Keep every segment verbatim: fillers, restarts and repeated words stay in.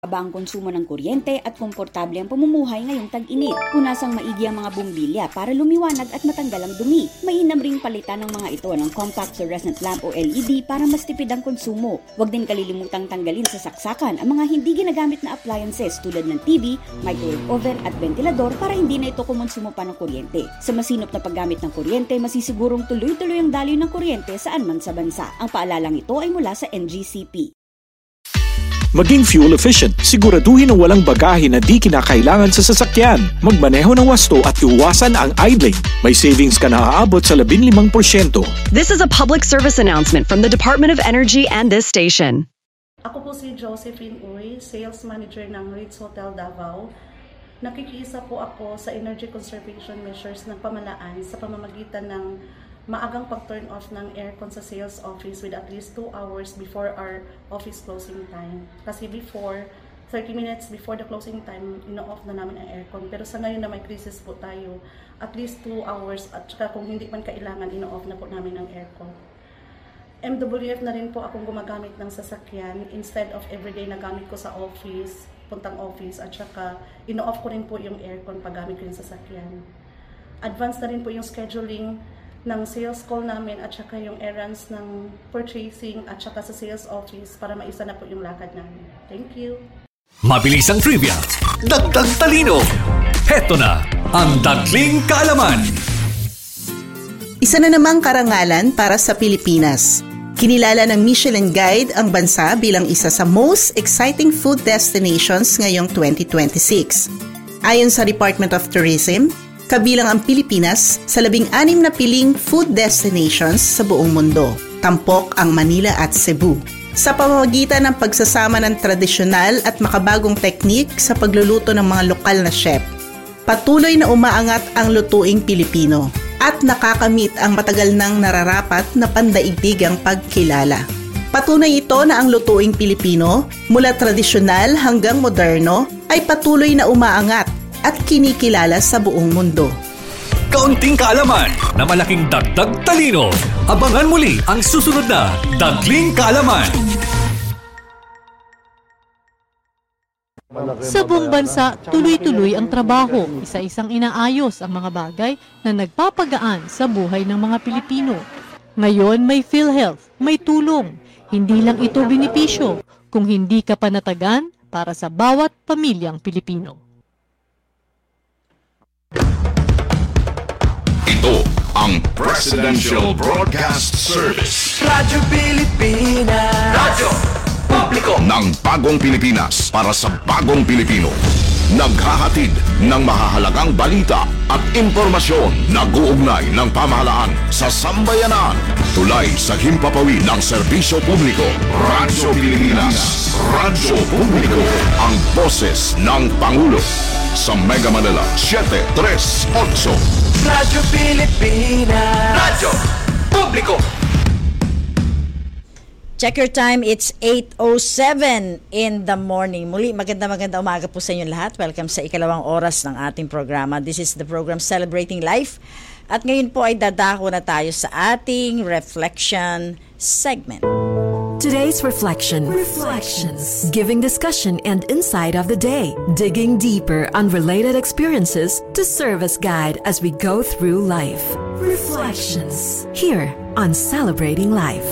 Aba ang konsumo ng kuryente at komportable ang pamumuhay ngayong tag-init. Punasang maigi ang mga bumbilya para lumiwanag at matanggal ang dumi. Mainam ring palitan ng mga ito ng compact fluorescent lamp o L E D para mas tipid ang konsumo. Huwag din kalilimutang tanggalin sa saksakan ang mga hindi ginagamit na appliances tulad ng T V, microwave oven at ventilador para hindi na ito kumonsumo pa ng kuryente. Sa masinop na paggamit ng kuryente, masisigurong tuloy-tuloy ang daloy ng kuryente saan man sa bansa. Ang paalalang ito ay mula sa N G C P. Maging fuel efficient, siguraduhin na walang bagahe na di kinakailangan sa sasakyan. Magmaneho ng wasto at iwasan ang idling. May savings ka na aabot sa labing limang porsyento. This is a public service announcement from the Department of Energy and this station. Ako po si Josephine Uy, Sales Manager ng Ritz Hotel Davao. Nakikiisa po ako sa energy conservation measures ng pamalaan sa pamamagitan ng maagang pag-turn off ng aircon sa sales office with at least two hours before our office closing time. Kasi before, thirty minutes before the closing time, ino-off na namin ang aircon. Pero sa ngayon na may crisis po tayo, at least two hours at saka kung hindi man kailangan, ino-off na po namin ang aircon. M W F na rin po akong gumagamit ng sasakyan instead of everyday na gamit ko sa office, puntang office, at saka ino-off ko rin po yung aircon pag gamit ko yung sasakyan. Advance na rin po yung scheduling ng sales call namin at saka yung errands ng purchasing at saka sa sales office para maisa na po yung lakad namin. Thank you! Mabilis ang trivia, dagdag talino. Heto na ang Dagling Kaalaman. Isa na namang karangalan para sa Pilipinas. Kinilala ng Michelin Guide ang bansa bilang isa sa most exciting food destinations ngayong twenty twenty-six. Ayon sa Department of Tourism, kabilang ang Pilipinas sa labing anim na piling food destinations sa buong mundo. Tampok ang Manila at Cebu. Sa pamamagitan ng pagsasama ng tradisyonal at makabagong teknik sa pagluluto ng mga lokal na chef, patuloy na umaangat ang lutuing Pilipino at nakakamit ang matagal nang nararapat na pandaigdigang pagkilala. Patunay ito na ang lutuing Pilipino, mula tradisyonal hanggang moderno, ay patuloy na umaangat at kinikilala sa buong mundo. Kaunting kaalaman na malaking dagdag talino. Abangan muli ang susunod na Dagling Kaalaman. Sa buong bansa, tuloy-tuloy ang trabaho. Isa-isang inaayos ang mga bagay na nagpapagaan sa buhay ng mga Pilipino. Ngayon may PhilHealth, may tulong. Hindi lang ito benepisyo, kung hindi ka panatagan para sa bawat pamilyang Pilipino. Ito ang Presidential Broadcast Service. Radyo Pilipinas. Radyo Publiko ng bagong Pilipinas para sa bagong Pilipino. Naghahatid ng mahahalagang balita at impormasyon na guugnay ng pamahalaan sa sambayanan. Tulay sa himpapawid ng serbisyo publiko. Radyo Pilipinas. Radyo Publiko. Ang boses ng Pangulo. Sa Mega Manila, seven three eight. Radyo Pilipinas. Radyo Publiko. Check your time, it's eight oh seven in the morning. Muli, maganda maganda umaga po sa inyo lahat. Welcome sa ikalawang oras ng ating programa. This is the program Celebrating Life. At ngayon po ay dadako na tayo sa ating reflection segment. Today's reflection. Reflections. Giving discussion and insight of the day. Digging deeper on related experiences to serve as guide as we go through life. Reflections. Here on Celebrating Life.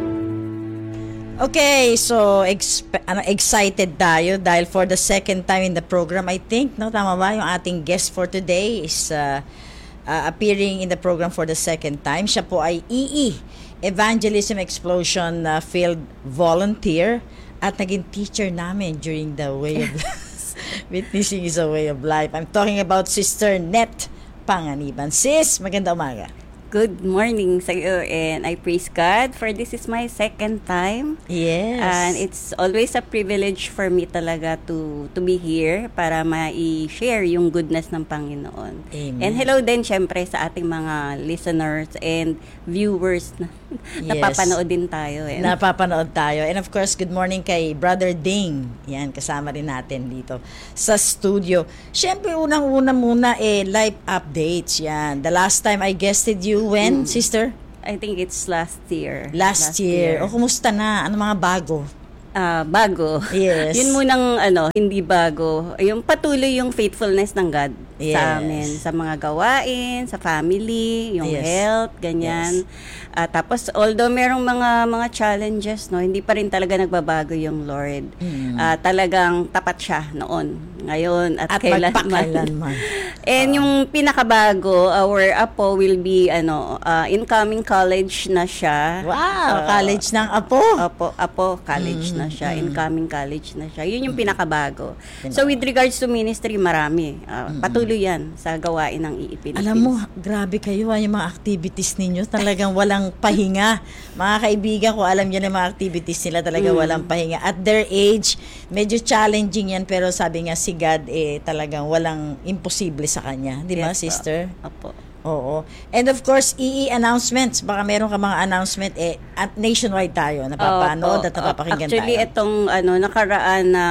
Okay, so exp- ano, excited tayo dahil for the second time in the program, I think, no, tama ba, yung ating guest for today is uh, uh, appearing in the program for the second time. Siya po ay E E, Evangelism Explosion uh, Field Volunteer at naging teacher namin during the Way of Witnessing is a Way of Life. I'm talking about Sister Net Panganiban. Sis, maganda umaga. Good morning sa iyo, and I praise God for this is my second time. Yes. And it's always a privilege for me talaga to to be here para ma-i-share yung goodness ng Panginoon. Amen. And hello din syempre sa ating mga listeners and viewers na yes. napapanood din tayo. Eh. Napapanood tayo. And of course, good morning kay Brother Ding. Yan, kasama rin natin dito sa studio. Syempre, unang-una muna eh, live updates. Yan. The last time I guested you, when, mm. sister? I think it's last year. Last, last year. year. O, kumusta na? Ano mga bago? uh, bago. Yes. Yun munang ano, hindi bago. Yung patuloy yung faithfulness ng God Yes. sa amin, sa mga gawain, sa family, yung Yes. health, ganyan. Uh, tapos although merong mga mga challenges, no, hindi pa rin talaga nagbabago yung Lord. Mm. Uh, talagang tapat siya noon, ngayon at, At kailanman. magpakailanman. And uh, yung pinakabago, our apo will be ano, uh, incoming college na siya. Wow, Uh, college ng apo. Apo, apo college Mm, na siya, mm. incoming college na siya. Yun yung pinakabago. So with regards to ministry, marami. Uh, patuloy yan sa gawain ng I I Philippines. Alam mo, grabe kayo ah, yung mga activities ninyo. Talagang walang pahinga. Mga kaibigan ko, alam niyo na yung mga activities nila, talagang Mm. walang pahinga. At their age, medyo challenging yan, pero sabi nga si God, eh, talagang walang imposible sa kanya. Di ba, Yes, sister? Apo. Oo. And of course, I I announcements. Baka meron ka mga announcement, eh, at nationwide tayo, napapanood Opo. at napapakinggan Actually, tayo. itong ano, nakaraan na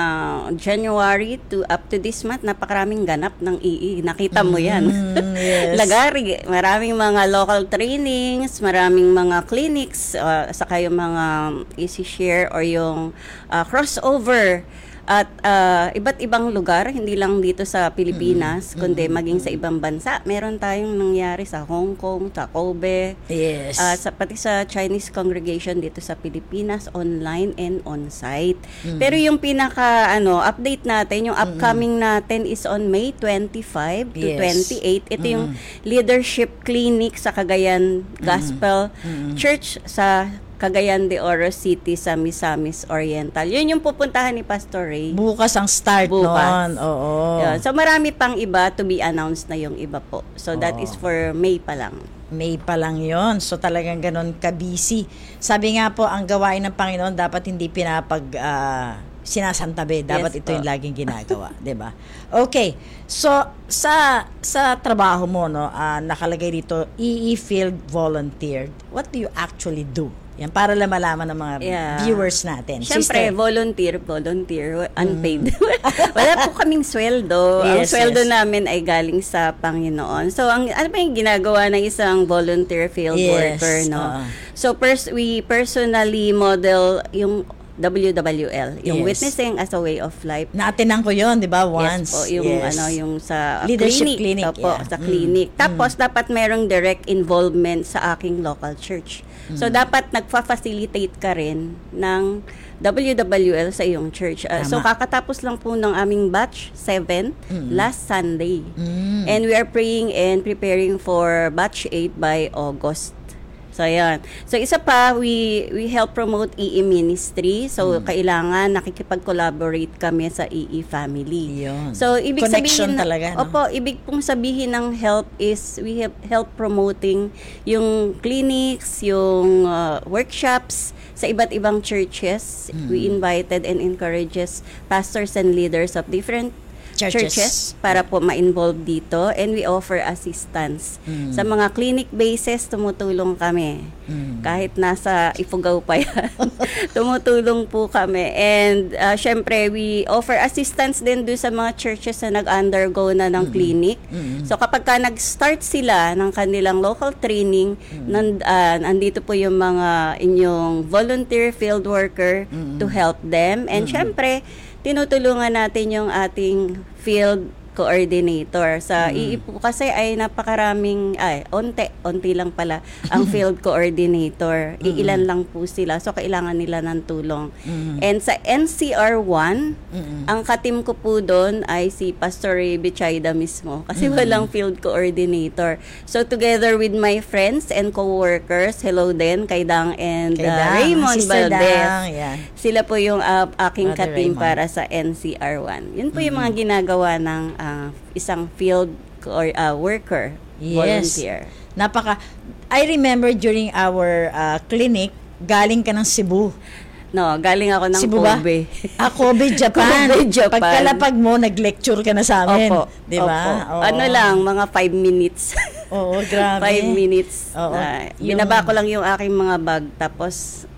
January to up to this month, napakaraming ganap ng I I. Nakita mo yan. Mm, yes. Lagari. Maraming mga local trainings, maraming mga clinics, uh, saka yung mga easy share or yung uh, crossover. At uh, iba't ibang lugar, hindi lang dito sa Pilipinas, mm-hmm. kundi maging sa ibang bansa. Meron tayong nangyari sa Hong Kong, sa Kobe, yes. uh, sa, pati sa Chinese congregation dito sa Pilipinas, online and on-site. Mm-hmm. Pero yung pinaka ano update natin, yung upcoming mm-hmm. natin is on May twenty-fifth to yes. twenty-eighth. Ito mm-hmm. yung leadership clinic sa Cagayan Gospel mm-hmm. Church sa Cagayan de Oro City sa Misamis Oriental. Yun yung pupuntahan ni Pastor Ray. Bukas ang start noon. Oo. Yun. So marami pang iba to be announced na yung iba po. So that Oo. is for May pa lang. May pa lang yon. So talagang ganon ka-busy. Sabi nga po, ang gawain ng Panginoon dapat hindi pinapag uh, sinasantabi. Dapat Yes, ito po. yung laging ginagawa. 'Di ba? Okay. So sa sa trabaho mo, no, uh, nakalagay dito I I Field Volunteer. What do you actually do? Yan, para lang malaman ng mga Yeah. viewers natin. Siyempre, Sister. volunteer, volunteer, unpaid. Wala po kaming sweldo. Ang Yes, sweldo yes. namin ay galing sa Panginoon. So, ang ano ba yung ginagawa ng isang volunteer field Yes, worker, no? oo. So, pers- we personally model yung W W L, yung Yes. witnessing as a way of life. Naatinan ko yon, 'di ba? Once. Yes po, yung Yes. ano, yung sa Leadership clinic, clinic, opo, yeah. sa Mm. clinic. Tapos dapat merong direct involvement sa aking local church. So Mm. dapat nagfa-facilitate ka rin ng W W L sa iyong church. Uh, so Tama. kakatapos lang po ng aming batch seven Mm. last Sunday. Mm. And we are praying and preparing for batch eight by August. So, ayan. So, isa pa, we we help promote I I ministry. So, Mm. kailangan nakikipag-collaborate kami sa I I family. Yun. So, ibig Connection sabihin, talaga, no? Opo, ibig pong sabihin ng help is we help, help promoting yung clinics, yung uh, workshops sa iba't ibang churches. Mm. We invited and encourages pastors and leaders of different Churches. churches para po ma-involve dito, and we offer assistance. Mm. Sa mga clinic basis, tumutulong kami. Mm. Kahit nasa Ifugao pa yan. Tumutulong po kami. And uh, syempre, we offer assistance din doon sa mga churches na nag-undergo na ng Mm. clinic. Mm. So kapag ka nag-start sila ng kanilang local training, nan, uh, nandito po yung mga inyong volunteer field worker Mm. to help them. And Mm. syempre, tinutulungan natin yung ating field coordinator. Sa Mm. I I po kasi ay napakaraming, ay, onte, onti lang pala ang field coordinator. Iilan lang po sila. So, kailangan nila ng tulong. Mm. And sa N C R one, Mm-mm. ang katim ko po doon ay si Pastor Ray Bichayda mismo. Kasi Mm. walang field coordinator. So, together with my friends and co-workers, hello din kay Dang and Kay uh, Dang, Raymond Sister Valdez. Dang, yeah. Sila po yung uh, aking Brother katim Raymond. para sa N C R one. Yun po yung mga ginagawa ng uh, isang field or uh, worker, Yes. volunteer. Napaka I remember during our uh, clinic, galing ka ng Cebu. No, galing ako ng Cebu ba? Kobe. Ah, Kobe, Japan. Kobe, Japan. Pagkalapag mo, nag-lecture ka na sa amin. Opo. Di ba? Opo. Oo. Ano lang, mga five minutes. Oo, grabe. Five minutes. Oo. Uh, Yung- binaba ko lang yung aking mga bag, tapos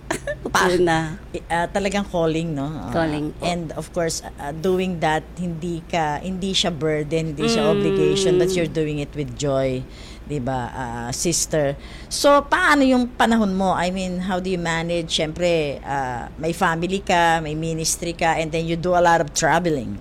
Pa. na. Uh, talagang calling, no? Uh, calling po. And of course, uh, doing that, hindi ka, hindi siya burden, hindi siya mm. obligation, but you're doing it with joy. Diba, uh, sister? So, paano yung panahon mo? I mean, how do you manage? Siyempre, uh, may family ka, may ministry ka, and then you do a lot of traveling.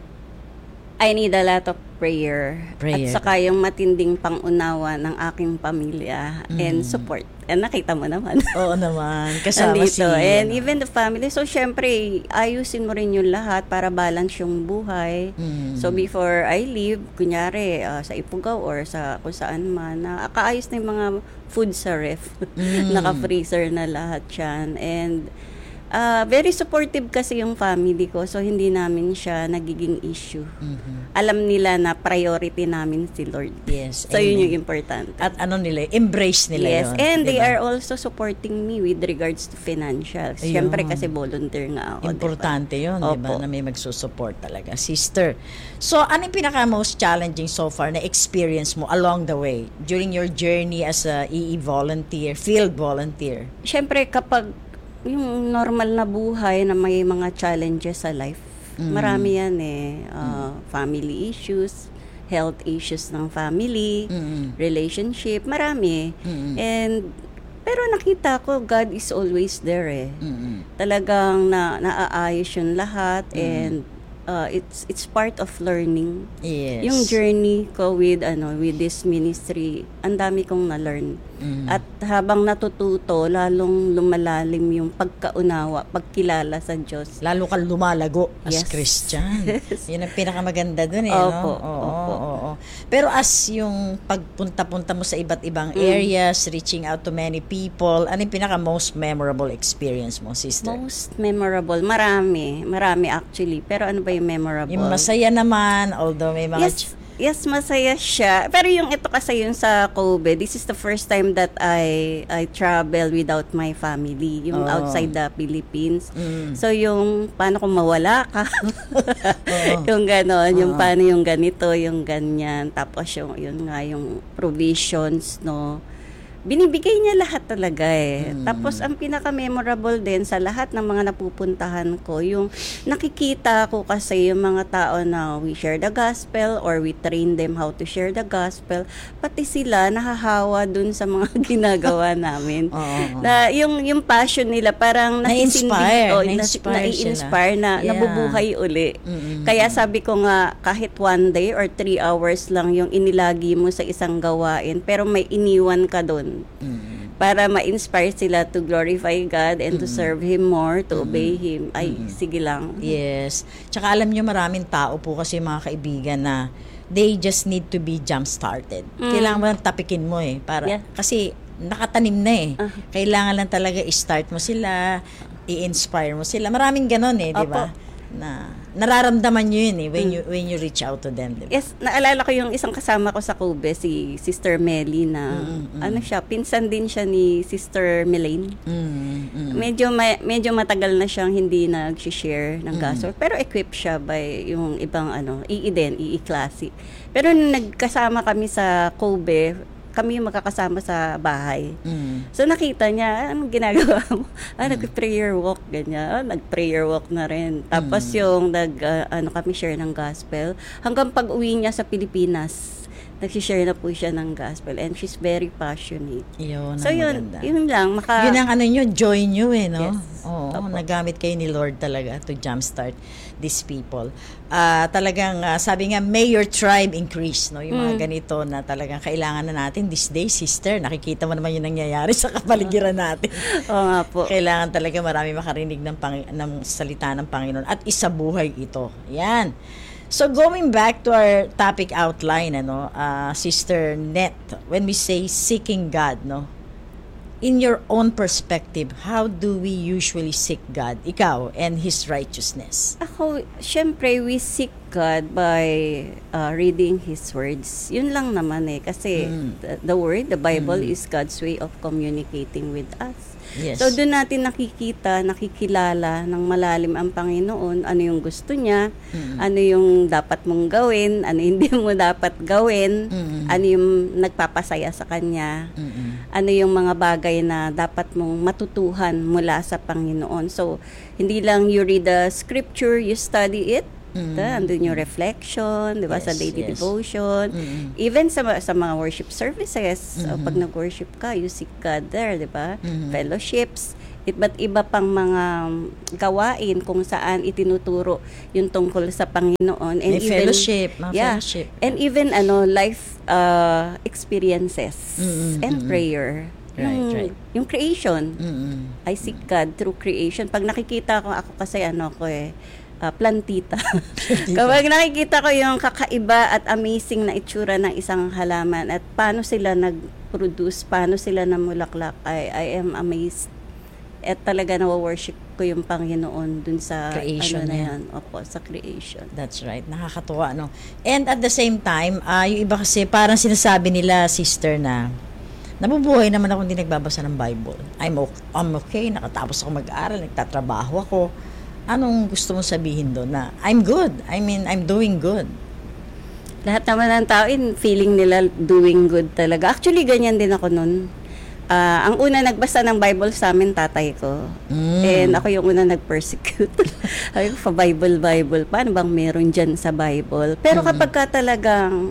I need a lot of prayer. prayer. At saka yung matinding pangunawa ng aking pamilya mm. and support. And nakita mo naman. Oo naman. Kasama si... And even the family. So, syempre, ayusin mo rin yung lahat para balance yung buhay. Mm. So, before I leave, kunyari, uh, sa Ifugao or sa kung saan man, na uh, kaayos na yung mga food sa ref. Mm. Naka-freezer na lahat yan. And Uh, very supportive kasi yung family ko, so hindi namin siya nagiging issue. Mm-hmm. Alam nila na priority namin si Lord. Yes. So amen. Yun yung importante. At ano nila, embrace nila yes. yun. And diba? They are also supporting me with regards to financials. Ayun. Siyempre kasi volunteer nga ako. Importante diba? Yun, di ba? Na may magsusupport talaga. Sister, so ano yung pinaka most challenging so far na experience mo along the way during your journey as a E E volunteer, field volunteer? Siyempre kapag yung normal na buhay na may mga challenges sa life. Mm. Marami yan eh. Uh, mm. Family issues, health issues ng family, mm. relationship, marami. Mm. And pero nakita ko God is always there eh. Mm. Talagang na naaayos yung lahat mm. and uh, it's it's part of learning. Yes. Yung journey ko with ano with this ministry, ang dami kong na-learn. Mm. At habang natututo, lalong lumalalim yung pagkaunawa, pagkilala sa Diyos. Lalo kang lumalago as yes. Christian. Yun ang pinakamaganda dun eh. Opo, no? Oo, opo. Oo, oo. Pero as yung pagpunta-punta mo sa iba't ibang mm. areas, reaching out to many people, ano yung pinaka most memorable experience mo, sister? Most memorable? Marami. Marami actually. Pero ano ba yung memorable? Yung masaya naman, although may mga... Yes. Yes, masaya siya. Pero yung ito kasi yung sa Kobe, this is the first time that I I travel without my family, yung oh. outside the Philippines. Mm. So yung paano kung mawala ka, oh. yung gano'n, oh. yung paano yung ganito, yung ganyan. Tapos yung, yun nga, yung provisions, no. Binibigay niya lahat talaga eh. Mm. Tapos ang pinaka-memorable din sa lahat ng mga napupuntahan ko, yung nakikita ko kasi yung mga tao na we share the gospel or we train them how to share the gospel, pati sila nahahawa dun sa mga ginagawa namin. oh, oh. Na yung yung passion nila parang na-inspire, oh, na-inspire, na-inspire na yeah. nabubuhay uli. Mm-hmm. Kaya sabi ko nga kahit one day or three hours lang yung inilagi mo sa isang gawain, pero may iniwan ka dun. Mm-hmm. Para ma-inspire sila to glorify God and mm-hmm. to serve Him more, to mm-hmm. obey Him. Ay, mm-hmm. sige lang. Yes. Tsaka alam nyo, maraming tao po kasi mga kaibigan na they just need to be jump-started. Mm. Kailangan mo lang tapikin mo eh. Para, yeah. Kasi nakatanim na eh. Uh-huh. Kailangan lang talaga i-start mo sila, i-inspire mo sila. Maraming ganon eh, di ba? Na nararamdaman nyo yun eh when mm. you when you reach out to them, diba? Yes, naalala ko yung isang kasama ko sa Kobe, si Sister Melly na mm-hmm. ano siya, pinsan din siya ni Sister Melaine. Mm-hmm. Medyo ma- medyo matagal na siyang hindi nag-share ng gospel, mm-hmm. pero equipped siya by yung ibang ano, I I din, I I klase. Pero nung nagkasama kami sa Kobe, kami magkakasama sa bahay. Mm. So nakita niya, anong ginagawa mo? Ah, mm. nag-prayer walk, ganyan. Ah, nag-prayer walk na rin. Tapos mm. yung nag, uh, ano kami, share ng gospel. Hanggang pag-uwi niya sa Pilipinas, nag-share na po siya ng gospel. And she's very passionate. Yun, so yun, maganda. Yun lang. Maka, yun ang ano nyo, joy nyo eh, no? Yes. Oo, nagamit kayo ni Lord talaga to jumpstart these people. Uh, talagang uh, sabi nga, may your tribe increase, no? Yung mga mm. ganito na talagang kailangan na natin these days, sister. Nakikita mo naman yung nangyayari sa kapaligiran natin. Oo nga po. Kailangan talaga marami makarinig ng, pang- ng salita ng Panginoon at isabuhay ito. Yan. So going back to our topic outline, ano, uh, Sister Net, when we say seeking God, no? In your own perspective, how do we usually seek God, ikaw, and His righteousness? Ako, syempre, we seek God by uh, reading His words. Yun lang naman eh. Kasi mm. the, the Word, the Bible, mm. is God's way of communicating with us. Yes. So, doon natin nakikita, nakikilala ng malalim ang Panginoon, ano yung gusto niya, mm. ano yung dapat mong gawin, ano hindi mo dapat gawin, mm. ano yung nagpapasaya sa Kanya. Mm. ano yung mga bagay na dapat mong matutuhan mula sa Panginoon. So, hindi lang you read the scripture, you study it, mm-hmm. andun yung reflection, di ba, Yes, sa daily yes. devotion, Mm-hmm. even sa sa mga worship services, Mm-hmm. uh, pag nag-worship ka, you seek God there, di ba? Mm-hmm. Fellowships, iba't iba pang mga gawain kung saan itinuturo yung tungkol sa Panginoon. And May fellowship, mga yeah, fellowship. And even ano life uh, experiences Mm-mm, and mm-mm. prayer. Right, yung, right. yung creation. Mm-mm. I seek God through creation. Pag nakikita ko, ako kasi ano ko eh, uh, plantita. Kapag nakikita ko yung kakaiba at amazing na itsura ng isang halaman at paano sila nag-produce, paano sila namulaklak, I, I am amazed. At talaga nawa-worship ko yung Panginoon dun sa Creation ano na niya. yan. Opo, sa creation. That's right. Nakakatuwa, no? And at the same time, uh, yung iba kasi parang sinasabi nila, sister, na nabubuhay naman ako hindi nagbabasa ng Bible. I'm okay, I'm okay, nakatapos ako mag-aral, nagtatrabaho ako. Anong gusto mong sabihin doon na I'm good? I mean, I'm doing good. Lahat naman ng tao, in feeling nila doing good talaga. Actually, ganyan din ako nun. Uh, ang una nagbasa ng Bible sa amin, tatay ko. Mm. And ako yung una nag-persecute. Sabi ko, Bible, Bible. Paano bang meron dyan sa Bible? Pero kapag ka talagang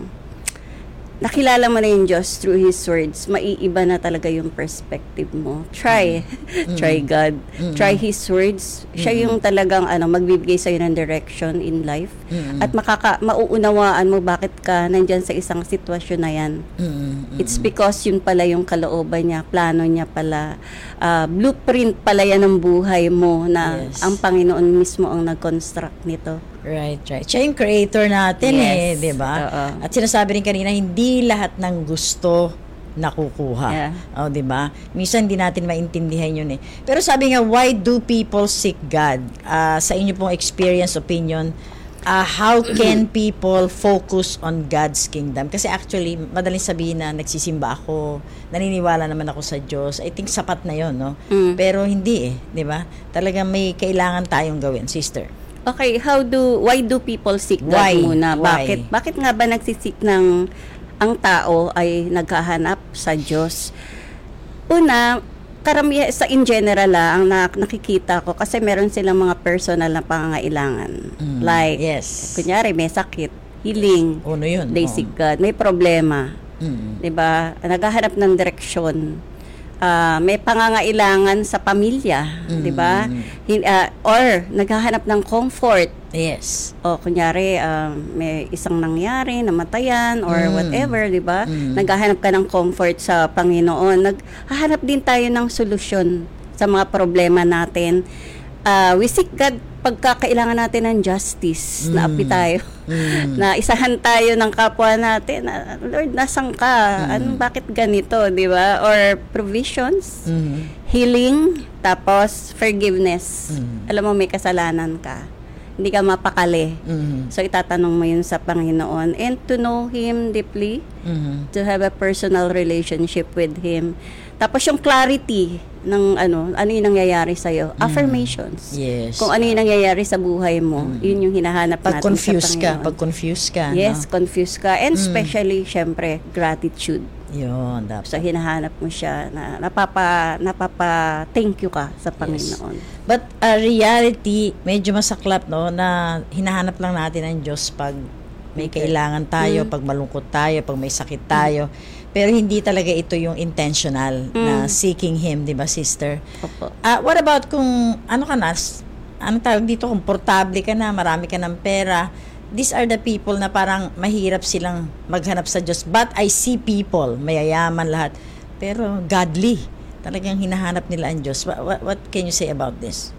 nakilala mo na yung Diyos through His words, maiiba na talaga yung perspective mo. Try. Mm. Try God. Mm. Try His words. Siya yung talagang ano, magbibigay sa'yo ng direction in life. Mm. At makaka, mauunawaan mo bakit ka nandyan sa isang sitwasyon na yan. Mm. It's because yun pala yung kalooban niya, plano niya pala, uh, blueprint pala yan ng buhay mo na Yes. ang Panginoon mismo ang nag-construct nito. Right, right. Siya yung creator natin eh, Yes. di ba? Oo. At sinasabi rin kanina, hindi lahat ng gusto nakukuha. Yeah. Oh, di ba? Minsan hindi natin maintindihan yun eh. Pero sabi nga, why do people seek God? Ah, sa inyo pong experience, opinion, ah, how can people focus on God's kingdom? Kasi actually, madaling sabihin na nagsisimba ako, naniniwala naman ako sa Diyos. I think sapat na yon, no? Mm. Pero hindi eh, di ba? Talagang may kailangan tayong gawin, sister. Okay, how do, why do people seek God Why? muna? Why? Bakit? Bakit nga ba nagsisik ng, ang tao ay naghahanap sa Diyos? Una, karamihan, sa in general ah, ang na, nakikita ko, kasi meron silang mga personal na pangangailangan. Mm, Like, yes. kunyari, may sakit, healing, Uno yun. they oh. seek God. May problema, Mm. 'di ba? Naghahanap ng direksyon. Ah, may pangangailangan sa pamilya, Mm. 'di ba? Hin- ah, or naghahanap ng comfort. Yes. O kunyari um, may isang nangyari, namatayan or Mm. whatever, 'di ba? Mm. Naghahanap ka ng comfort sa Panginoon. Naghahanap din tayo ng solusyon sa mga problema natin. Uh, we seek God pagka kailangan natin ng justice, Mm. na api tayo. Mm. Na isahan tayo ng kapwa natin. Na, Lord, nasan ka? Mm. Anong bakit ganito, 'di ba? Or provisions, Mm. healing, tapos forgiveness. Mm. Alam mo may kasalanan ka. Hindi ka mapakali. Mm. So itatanong mo yun sa Panginoon and to know Him deeply, Mm. to have a personal relationship with Him. Tapos yung clarity ng ano, ano yung nangyayari sa'yo. Affirmations. Yes. Kung ano yung nangyayari sa buhay mo, yun yung hinahanap Pag natin confused sa ka, Panginoon. pag confused ka, Yes, no? confused ka. And Mm. especially, syempre, gratitude. Yun, dapat. So, hinahanap mo siya na napapa, napapa thank you ka sa Panginoon. But uh, reality, medyo masaklap, no, na hinahanap lang natin ang Diyos pag may Okay. kailangan tayo, Mm. pag malungkot tayo, pag may sakit tayo. Pero hindi talaga ito yung intentional na Mm. seeking Him, di ba, sister? Opo. Ah, what about kung, ano ka na, s- ano tawag dito, komportable ka na, marami ka ng pera, these are the people na parang mahirap silang maghanap sa Diyos. But I see people, mayayaman lahat, pero godly. Talagang hinahanap nila ang Diyos. What, what, what can you say about this?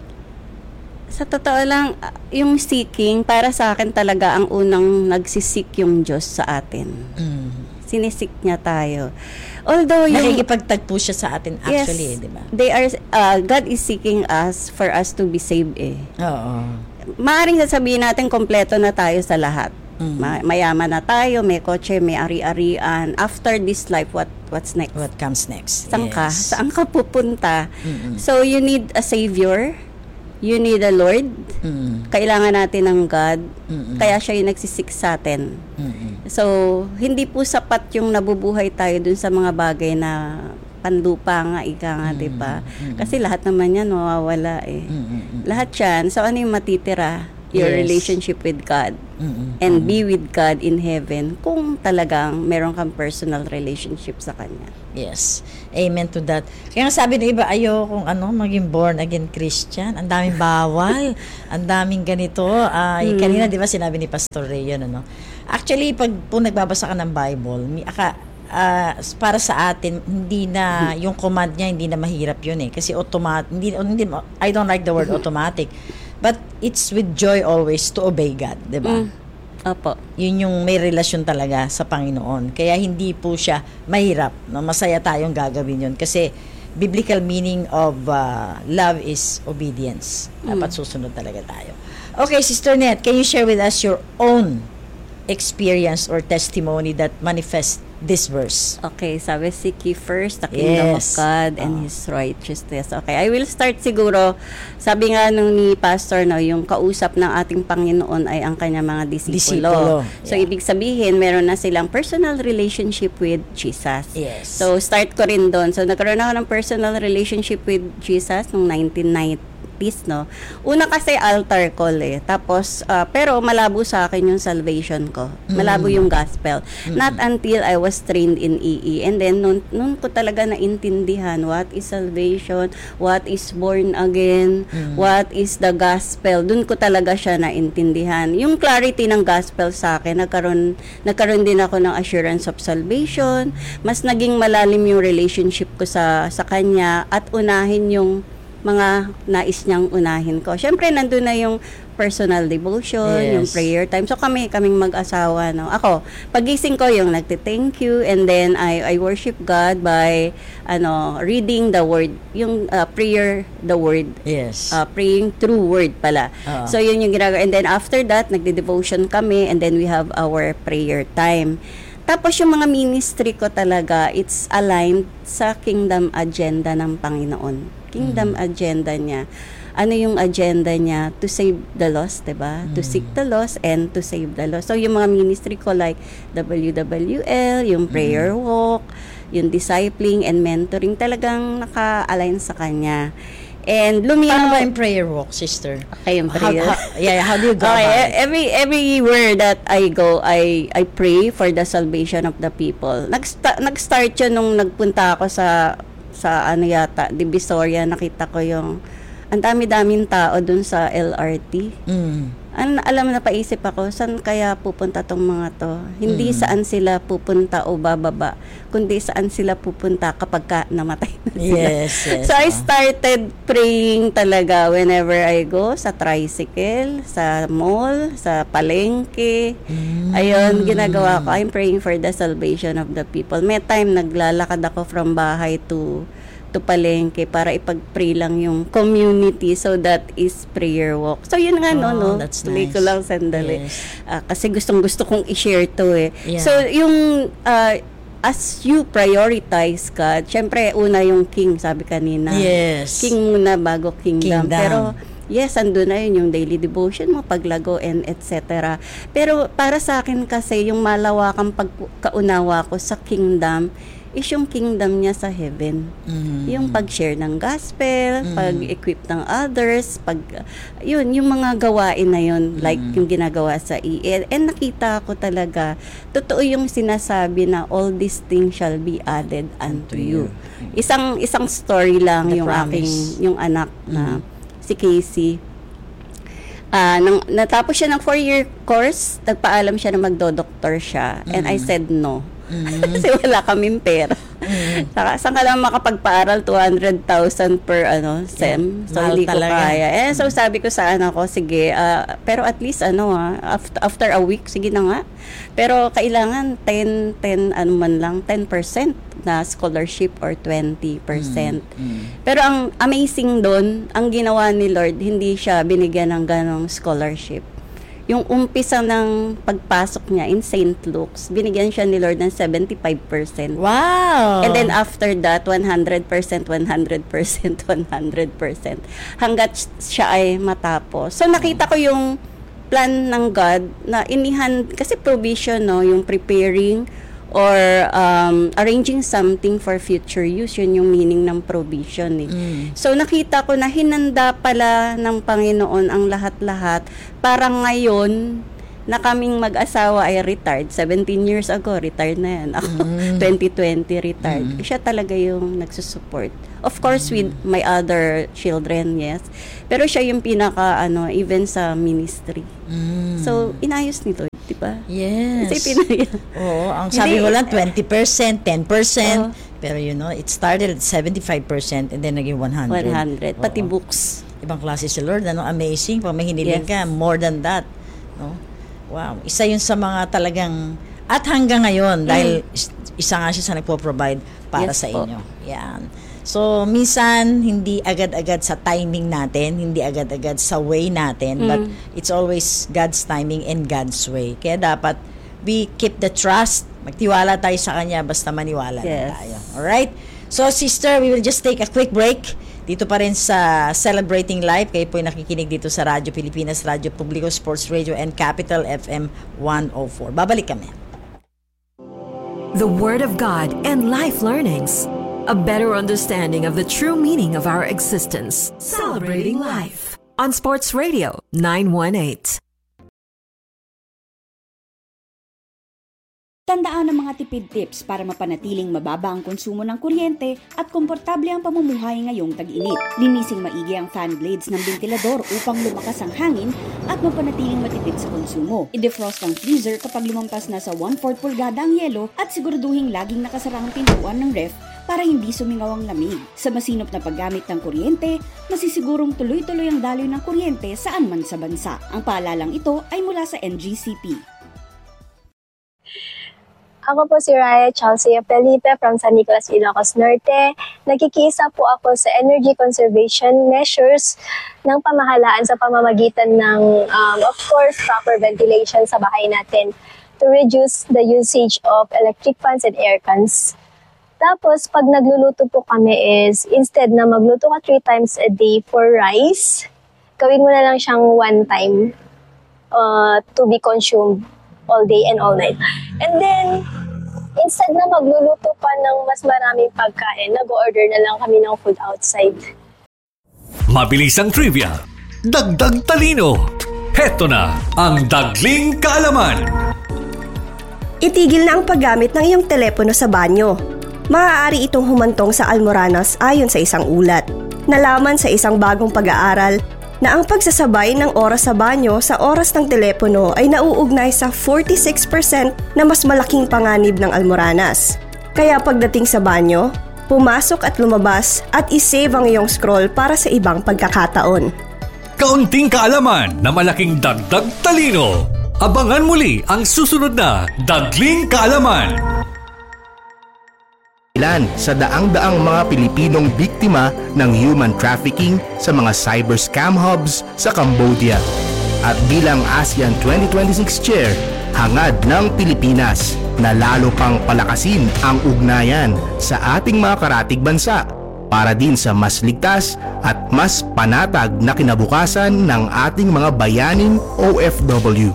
Sa totoo lang, ah, yung seeking, para sa akin talaga ang unang nagsisik yung Diyos sa atin. Mm. Sinisik niya tayo. Although yung... Nakikipagtagpo siya sa atin actually, Yes, di ba? they are, uh, God is seeking us for us to be saved eh. Oo. Maaring sasabihin natin kompleto na tayo sa lahat. Mm. Ma- mayaman na tayo, may kotse, may ari-arian. After this life, what what's next? What comes next? Saan ka? Yes. Saan ka pupunta? Mm-mm. So, you need a Savior. You need a Lord. Mm. Kailangan natin ng God. Mm-mm. Kaya siya yung nagsisik sa atin. Mm-mm. So, hindi po sapat yung nabubuhay tayo dun sa mga bagay na panlupa nga, ika nga, mm-hmm. di ba? Mm-hmm. Kasi lahat naman yan mawawala eh. Mm-hmm. Lahat yan. So, ano yung matitira? Your yes. relationship with God. Mm-hmm. And be with God in heaven kung talagang meron kang personal relationship sa Kanya. Yes. Amen to that. Kaya nga sabi ng iba, ayokong ano, maging born again Christian. Ang daming bawal. Ang daming ganito. Uh, mm. Kanina, di ba, sinabi ni Pastor Ray yun, ano? Actually, pag po nagbabasa ka ng Bible, may, aka, uh, para sa atin, hindi na, yung command niya, hindi na mahirap yun eh. Kasi automatic, hindi, hindi, I don't like the word automatic. But it's with joy always to obey God, di ba? Mm. Opo. Yun yung may relasyon talaga sa Panginoon. Kaya hindi po siya mahirap. No? Masaya tayong gagawin yun. Kasi biblical meaning of uh, love is obedience. Mm. Dapat susunod talaga tayo. Okay, Sister Net, can you share with us your own experience or testimony that manifests this verse? Okay, sabi, seek ye first the kingdom yes. of God and oh. His righteousness. Okay, I will start siguro, sabi nga nung ni Pastor, no, yung kausap ng ating Panginoon ay ang kanya mga disipulo. disipulo. So, yeah. ibig sabihin, meron na silang personal relationship with Jesus. Yes. So, start ko rin doon. So, nagkaroon ako ng personal relationship with Jesus noong nineteen ninety. No? Una kasi altar call eh. Tapos, uh, pero malabo sa akin yung salvation ko. Malabo mm-hmm. yung gospel. Mm-hmm. Not until I was trained in E E. And then, nun, nun ko talaga naintindihan what is salvation, what is born again, mm-hmm. what is the gospel. Dun ko talaga siya naintindihan. Yung clarity ng gospel sa akin, nagkaroon, nagkaroon din ako ng assurance of salvation. Mas naging malalim yung relationship ko sa, sa kanya at unahin yung mga nais niyang unahin ko. Siyempre, nandun na yung personal devotion, yes. yung prayer time. So, kami, kaming mag-asawa, no? Ako, pagising ko, yung nagte-thank you, and then I, I worship God by, ano, reading the word, yung uh, prayer, the word. Yes. Uh, praying through word pala. Uh-huh. So, yun yung ginagawa. And then, after that, nagde-devotion kami, and then we have our prayer time. Tapos yung mga ministry ko talaga, it's aligned sa kingdom agenda ng Panginoon. Kingdom mm-hmm. agenda niya. Ano yung agenda niya? To save the lost, diba? Mm-hmm. To seek the lost and to save the lost. So yung mga ministry ko like W W L, yung prayer mm-hmm. walk, yung discipling and mentoring, talagang naka-align sa kanya. And luminaw. Paano ba yung prayer walk, sister? Okay, yung prayer. How, how, yeah, how do you go okay, about it? Every, everywhere that I go, I I pray for the salvation of the people. Nag-sta- nag-start yun nung nagpunta ako sa, sa ano yata, Divisoria, nakita ko yung, ang dami-daming tao dun sa L R T. Mm. An, alam na paisip ako, saan kaya pupunta tong mga to? Hindi mm. saan sila pupunta o bababa, kundi saan sila pupunta kapag ka namatay na sila. Yes, yes. So, I started praying talaga whenever I go, sa tricycle, sa mall, sa palengke. Mm. Ayun, ginagawa ko. I'm praying for the salvation of the people. May time, naglalakad ako from bahay to to palengke para ipag-pray lang yung community, so that is prayer walk. So yun nga, oh, no, no? That's Tuloy nice. ko lang sandali. Yes. Uh, kasi gustong-gusto kong i-share to eh. Yeah. So yung, uh, as you prioritize God, syempre, una yung king, sabi kanina. Yes. King muna bago kingdom. Kingdom. Pero, yes, andun na yun, yung daily devotion mo, paglago, and et cetera. Pero para sa akin kasi, yung malawakang pagkaunawa ko sa kingdom, is yung kingdom niya sa heaven. Mm-hmm. Yung pag-share ng gospel, mm-hmm. pag-equip ng others, pag, yun, yung mga gawain na yun, mm-hmm. like yung ginagawa sa E E. And nakita ko talaga, totoo yung sinasabi na all these things shall be added unto you. Isang isang story lang The yung promise. aking, yung anak mm-hmm. na si Casey. Uh, nang, natapos siya ng four-year course, nagpaalam siya na magdo-doktor siya. Mm-hmm. And I said no. Mm-hmm. Kasi wala kaming pera. Mm-hmm. Saka, saan ka lang makapagpaaral? two hundred thousand per ano, SEM. Yeah. So, Mahal hindi ko talaga. kaya. Eh, so, sabi ko sa anak ko, sige, uh, pero at least, ano ha, after, after a week, sige na nga. Pero, kailangan ten, ten, ano man lang, ten percent na scholarship or twenty percent. Mm-hmm. Pero, ang amazing doon, ang ginawa ni Lord, hindi siya binigyan ng ganong scholarship. Yung umpisa ng pagpasok niya in Saint Luke's, binigyan siya ni Lord ng seventy-five percent. Wow! And then after that, one hundred percent, one hundred percent, one hundred percent. Hanggat siya ay matapos. So nakita ko yung plan ng God na inihan, kasi provision, no, yung preparing or um, arranging something for future use. Yun yung meaning ng provision eh. Mm. So nakita ko na hinanda pala ng Panginoon ang lahat-lahat para ngayon na kaming mag-asawa ay retired. seventeen years ago, retired na yan. Ako, mm. twenty twenty retired. Mm. Siya talaga yung nagsusupport. Of course, mm. with my other children, yes. Pero siya yung pinaka, ano, even sa ministry. Mm. So, inayos nito, di ba? Yes. Kasi pinaya. Oo, ang sabi ko lang, twenty percent, ten percent. Oh. Pero you know, it started at seventy-five percent and then naging one hundred. one hundred. Oo. Pati books. Ibang klase si Lord, ano? Amazing. Pag may hiniling yes. ka, more than that. No? Wow, isa yun sa mga talagang, at hanggang ngayon, mm. dahil isa nga siya sa nagpo-provide para yes, sa po. Inyo. Yan. So, minsan, hindi agad-agad sa timing natin, hindi agad-agad sa way natin, mm. but it's always God's timing and God's way. Kaya dapat, we keep the trust, magtiwala tayo sa Kanya, basta maniwala yes. na tayo. Alright? So, sister, we will just take a quick break. Dito pa rin sa Celebrating Life, kayo po ay nakikinig dito sa Radyo Pilipinas, Radyo Publiko, Sports Radio, and Capital F M one oh four. Babalik kami. The Word of God and life learnings. A better understanding of the true meaning of our existence. Celebrating Life. On Sports Radio nine one eight. Tandaan ang mga tipid tips para mapanatiling mababa ang konsumo ng kuryente at komportable ang pamumuhay ngayong tag-init. Linising maigi ang fan blades ng ventilador upang lumakas ang hangin at mapanatiling matipid sa konsumo. I-defrost ang freezer kapag lumampas na sa one-fourth pulgada ang yelo at siguraduhin laging nakasara ang pintuan ng ref para hindi sumingaw ang lamig. Sa masinop na paggamit ng kuryente, masisigurong tuloy-tuloy ang daloy ng kuryente saan man sa bansa. Ang paalalang ito ay mula sa N G C P. Ako po si Raya Chelsea Felipe from San Nicolas, Ilocos Norte. Nagkikiisa po ako sa energy conservation measures ng pamahalaan sa pamamagitan ng, um, of course, proper ventilation sa bahay natin to reduce the usage of electric fans and air cans. Tapos, pag nagluluto po kami is, instead na magluto ka three times a day for rice, gawin mo na lang siyang one time uh, to be consumed all day and all night. And then, instead na magluluto pa ng mas maraming pagkain, nag-order na lang kami ng food outside. Mabilis ang trivia, dagdag talino. Heto na ang Dagling Kaalaman. Itigil na ang paggamit ng iyong telepono sa banyo. Maaari itong humantong sa almoranas ayon sa isang ulat. Nalaman sa isang bagong pag-aaral na ang pagsasabay ng oras sa banyo sa oras ng telepono ay nauugnay sa forty-six percent na mas malaking panganib ng almoranas. Kaya pagdating sa banyo, pumasok at lumabas at isave ang iyong scroll para sa ibang pagkakataon. Kaunting kaalaman na malaking dagdag talino. Abangan muli ang susunod na Dagling Kaalaman. Ilan sa daang-daang mga Pilipinong biktima ng human trafficking sa mga cyber scam hubs sa Cambodia. At bilang ASEAN twenty twenty-six Chair, hangad ng Pilipinas na lalo pang palakasin ang ugnayan sa ating mga karatig bansa para din sa mas ligtas at mas panatag na kinabukasan ng ating mga bayaning O F W.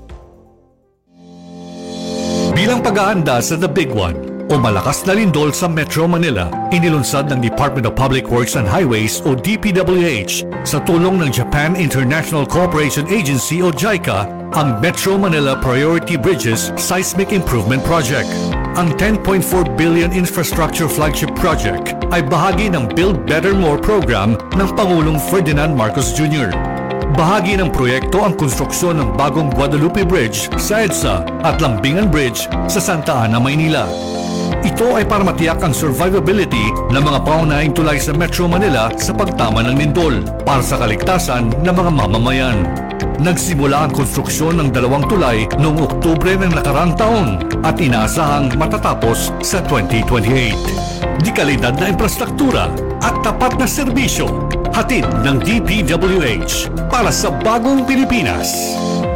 Bilang pag-aanda sa The Big One, o malakas na lindol sa Metro Manila, inilunsad ng Department of Public Works and Highways o D P W H sa tulong ng Japan International Cooperation Agency o JICA ang Metro Manila Priority Bridges Seismic Improvement Project. Ang ten point four billion infrastructure flagship project ay bahagi ng Build Better More program ng Pangulong Ferdinand Marcos Junior Bahagi ng proyekto ang konstruksyon ng bagong Guadalupe Bridge sa EDSA at Lambingan Bridge sa Santa Ana, Maynila. Ito ay para matiyak ang survivability ng mga paunahing tulay sa Metro Manila sa pagtama ng lindol para sa kaligtasan ng mga mamamayan. Nagsimula ang konstruksyon ng dalawang tulay noong Oktubre ng nakarang taon at inaasahang matatapos sa twenty twenty-eight. Di kalidad na infrastruktura at tapat na serbisyo, hatid ng D P W H para sa bagong Pilipinas.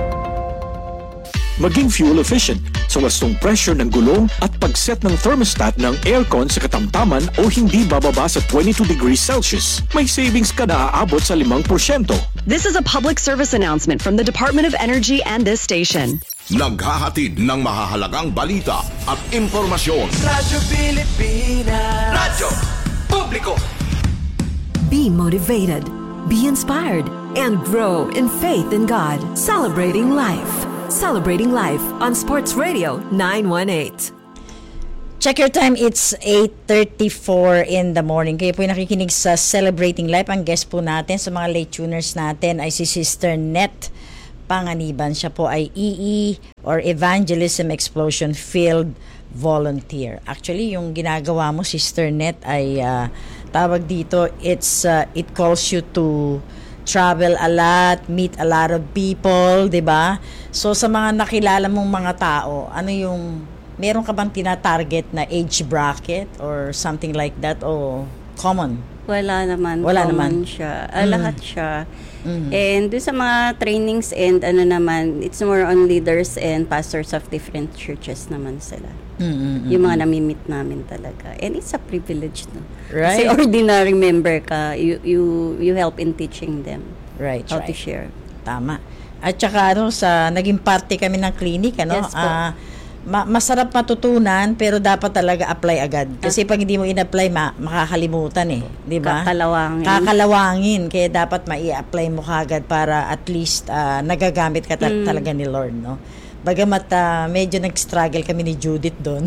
Maging fuel efficient sa wastong pressure ng gulong at pag-set ng thermostat ng aircon sa katamtaman o hindi bababa sa twenty-two degrees Celsius. May savings ka na aabot sa limang porsyento. This is a public service announcement from the Department of Energy and this station. Naghahatid ng mahahalagang balita at impormasyon. Radyo Pilipinas. Radyo Publiko. Be motivated, be inspired, and grow in faith in God. Celebrating life. Celebrating life on Sports Radio nine one eight. Check your time, it's eight thirty-four in the morning. Kayo po yung nakikinig sa Celebrating Life. Ang guest po natin sa mga late tuners natin ay si Sister Net Panganiban. Siya po ay E E or Evangelism Explosion Field Volunteer. Actually, yung ginagawa mo, Sister Net, ay uh, tawag dito, it's uh, it calls you to travel a lot, meet a lot of people, 'di ba? So sa mga nakilala mong mga tao, ano yung meron ka bang tina-target na age bracket or something like that o common? Wala naman. Wala common naman. siya. Ah, Mm. Lahat siya. Mm. And doon sa mga trainings and ano naman, it's more on leaders and pastors of different churches naman sila. Mm-mm-mm. Yung mga nami-meet namin talaga. And it's a privilege, no? Kasi Right. ordinary member ka, you you you help in teaching them Right, how right. to share. Tama. At saka ano, sa naging parte kami ng clinic, ano, Yes po. ah, ma- masarap matutunan pero dapat talaga apply agad. Kasi pag hindi mo in-apply, ma- makakalimutan eh, 'di ba? Kakalawangin. Kakalawangin, kaya dapat mai-apply mo kagad para at least ah, nagagamit ka ta- Mm. talaga ni Lord, no? Bagamat ah, medyo nag-struggle kami ni Judith doon.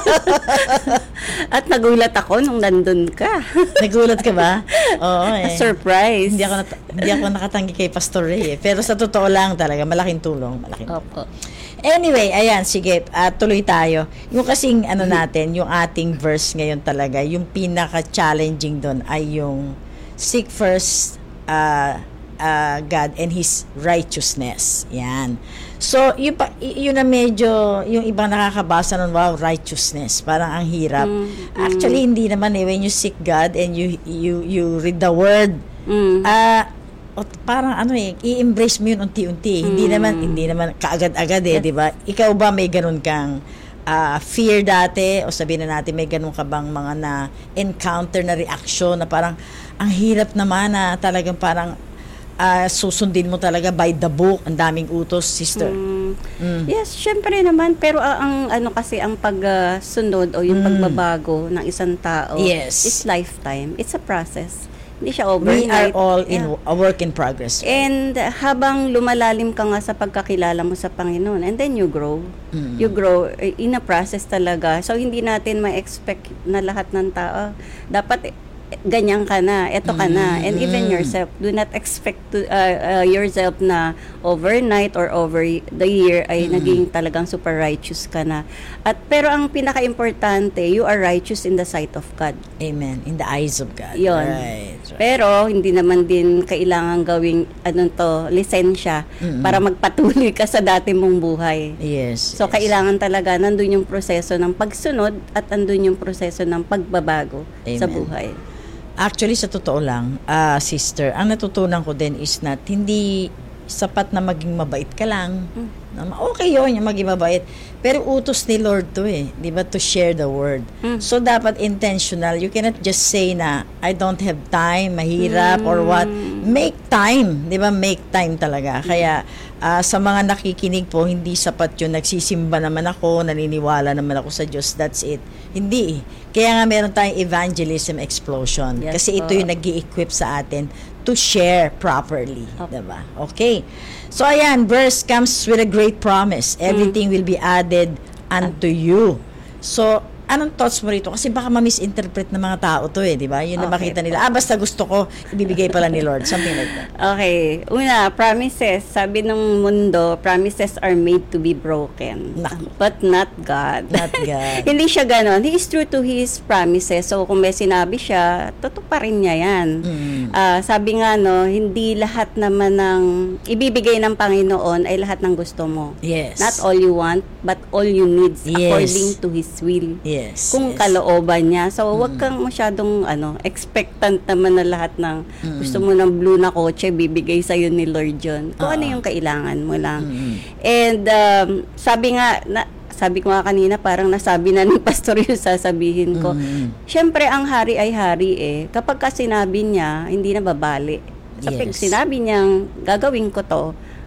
At nagulat ako nung nandun ka. Nagulat ka ba? Oo eh. Surprise. Hindi ako nat- hindi ako nakatanggi kay Pastor Ray eh. Pero sa totoo lang talaga, malaking tulong, malaking tulong. Opo. Anyway, ayan, sige, uh, tuloy tayo. Yung kasing ano natin, yung ating verse ngayon talaga, yung pinaka-challenging doon ay yung seek first uh, uh, God and His righteousness. Yan. So, yun, pa, y- yun na medyo, yung ibang nakakabasa nun, wow, righteousness. Parang ang hirap. Mm, Actually, mm. hindi naman eh. When you seek God and you you you read the Word, Mm. ah, o, parang ano eh, i-embrace mo yun unti-unti. Hindi Mm. naman, hindi naman kaagad-agad eh, di ba? Ikaw ba may ganun kang ah, fear dati? O sabihin na natin, may ganun ka bang mga na-encounter na reaction na parang, ang hirap naman na talagang parang ah, susundin mo talaga by the book. Ang daming utos, sister. Mm. Mm. Yes, syempre naman. Pero uh, ang ano kasi, ang pagsunod o yung Mm. pagbabago ng isang tao Yes. is lifetime. It's a process. Hindi siya We overnight. are all in Yeah. a work in progress. And uh, habang lumalalim ka nga sa pagkakilala mo sa Panginoon, and then you grow. Mm. You grow uh, in a process talaga. So, hindi natin ma-expect na lahat ng tao. Dapat eh, ganyan ka na, eto ka na. And even yourself, do not expect to, uh, uh, yourself na overnight or over the year ay Mm. naging talagang super righteous ka na. At pero ang pinaka-importante, you are righteous in the sight of God. Amen. In the eyes of God. Yun. Right, right. Pero hindi naman din kailangan gawing ano to, lisensya Mm-mm. para magpatuloy ka sa dati mong buhay. Yes. So yes. kailangan talaga nandun yung proseso ng pagsunod at nandun yung proseso ng pagbabago sa Amen. buhay. Actually, sa totoo lang, ah, sister, ang natutunan ko din is not, hindi sapat na maging mabait ka lang. Mm. Na- Okay yun, yung maging mabait. Pero utos ni Lord to eh, di ba, to share the word. Mm. So, dapat intentional. You cannot just say na, I don't have time, mahirap, or what. Make time, di ba, make time talaga. Kaya, ah, sa mga nakikinig po, hindi sapat yun, nagsisimba naman ako, naniniwala naman ako sa Diyos, that's it. Hindi eh. Kaya nga meron tayong evangelism explosion. Yes, Kasi ito po. yung nag-i-equip sa atin to share properly. Diba? Okay. So, ayan, verse comes with a great promise. Everything will be added unto you. So, anong thoughts mo rito? Kasi baka ma-misinterpret ng mga tao to eh, di ba? Yun na Okay makita nila. Ah, basta gusto ko, ibibigay pala ni Lord. Something like that. Okay. Una, promises. Sabi ng mundo, promises are made to be broken. But not God. Not God. Hindi siya ganon. He is true to His promises. So, kung may sinabi siya, totoo pa rin niya yan. Mm. Ah, sabi nga, no, hindi lahat naman ng ibibigay ng Panginoon ay lahat ng gusto mo. Yes. Not all you want, but all you need Yes. according to His will. Yes. Kung yes. kalooban niya. So, wag kang masyadong ano, expectant naman na lahat ng Mm. gusto mo ng blue na kotse, bibigay sa'yo ni Lord John. Kung Oo. ano yung kailangan mo lang. Mm. And um, sabi nga, na, sabi ko nga kanina, parang nasabi na ni Pastor yung sasabihin ko. Mm. Siyempre, ang hari ay hari eh. Kapag ka sinabi niya, hindi na babali. Sa pag Yes. sinabi niyang gagawin ko to,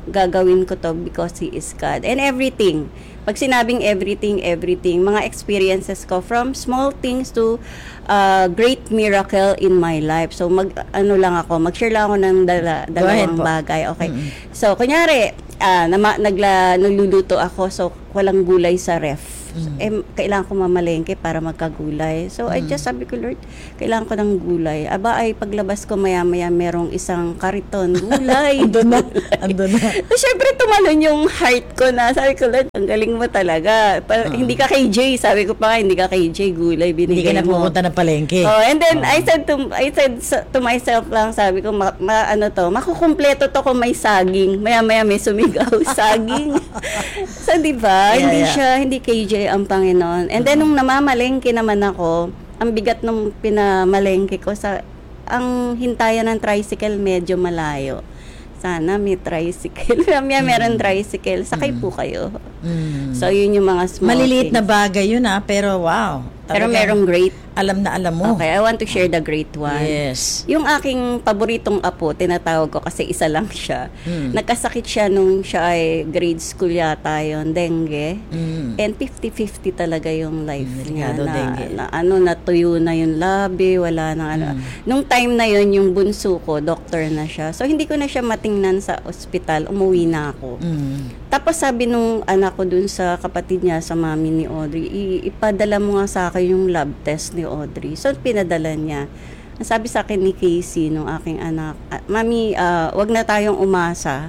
gagawin ko to because He is God. And everything, pag sinabing everything, everything, mga experiences ko from small things to uh, great miracle in my life. So, mag, ano lang ako, mag-share lang ako ng dala, dalawang bagay. Okay. Mm-hmm. So, kunyari, uh, nama, nagla, nagluluto ako, so walang gulay sa ref. Mm-hmm. Eh, kailangan ko mamalengke para magkagulay. So, mm-hmm. I just sabi ko, Lord, kailangan ko ng gulay. Aba, ay paglabas ko maya-maya, merong isang kariton gulay. Ando na. Ando na. So, syempre, tumalon yung heart ko na. Sabi ko, Lord, ang galing mo talaga. Pa, uh-huh. Hindi ka kay Jay. Sabi ko pa, hindi ka kay Jay, gulay binigay mo. Hindi ka na pumunta ng palengke. Oh, and then, uh-huh. I said to I said to myself lang, sabi ko, ma, ma, ano to, makukumpleto to kung may saging. Maya-maya may sumigaw, saging. So, di ba? Yeah, hindi yeah. siya, hindi kay Jay ang Panginoon. And then, nung namamalengke naman ako, ang bigat nung pinamalengke ko, sa ang hintayan ng tricycle medyo malayo. Sana may tricycle. May meron tricycle. Sakay po kayo. Mm. So, yun yung mga small maliliit things. na bagay yun ah, pero wow. Pero merong great. Alam na alam mo. Okay, I want to share the great one. Yes. Yung aking paboritong apo, tinatawag ko kasi isa lang siya. Mm. Nagkasakit siya nung siya ay grade school yata yun, dengue. Mm. And fifty-fifty talaga yung life mm, niya. Na, dengue. na ano, natuyo na yung labi, wala na ano. Mm. Nung time na yun, yung bunso ko, doctor na siya. So, hindi ko na siya matingnan sa ospital. Umuwi na ako. Mm. Tapos sabi nung anak ko dun sa kapatid niya, sa mami ni Audrey, ipadala mo nga sa akin yung lab test ni Audrey. So, pinadala niya. Ang sabi sa akin ni Casey, nung aking anak, Mami, uh, wag na tayong umasa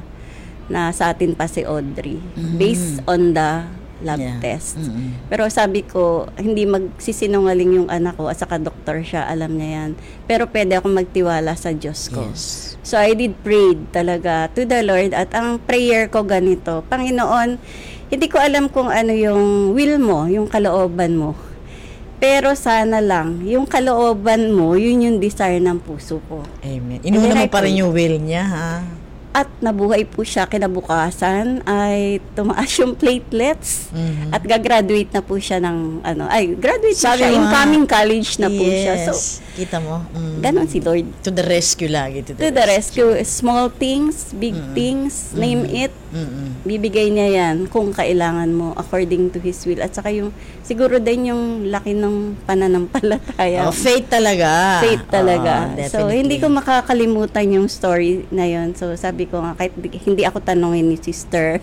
na sa atin pa si Audrey. Mm-hmm. Based on the lab yeah. test. Mm-hmm. Pero sabi ko, hindi magsisinungaling yung anak ko at saka doktor siya, alam niya yan. Pero pwede akong magtiwala sa Diyos ko. Yes. So, I did pray talaga to the Lord at ang prayer ko ganito, Panginoon, hindi ko alam kung ano yung will mo, yung kalooban mo. Pero sana lang, yung kalooban mo, yun yung desire ng puso ko. Amen. Inuna mo pa rin yung will niya, ha? At nabuhay po siya kinabukasan, ay tumaas yung platelets, mm-hmm. at gagraduate na po siya ng, ano, ay, graduate na siya, incoming college na yes. po siya. So, kita mo? Mm. Ganon si Lord. To the rescue lagi. To the, to the rescue. rescue. Small things, big mm-hmm. things, name mm-hmm. it. Mm-hmm. Bibigay niya yan kung kailangan mo according to His will. At saka yung, siguro din yung laki ng pananampalataya. Oh, faith talaga. Faith talaga. Oh, so, hindi ko makakalimutan yung story na yun. So, sabi ko nga, kahit hindi ako tanongin ni Sister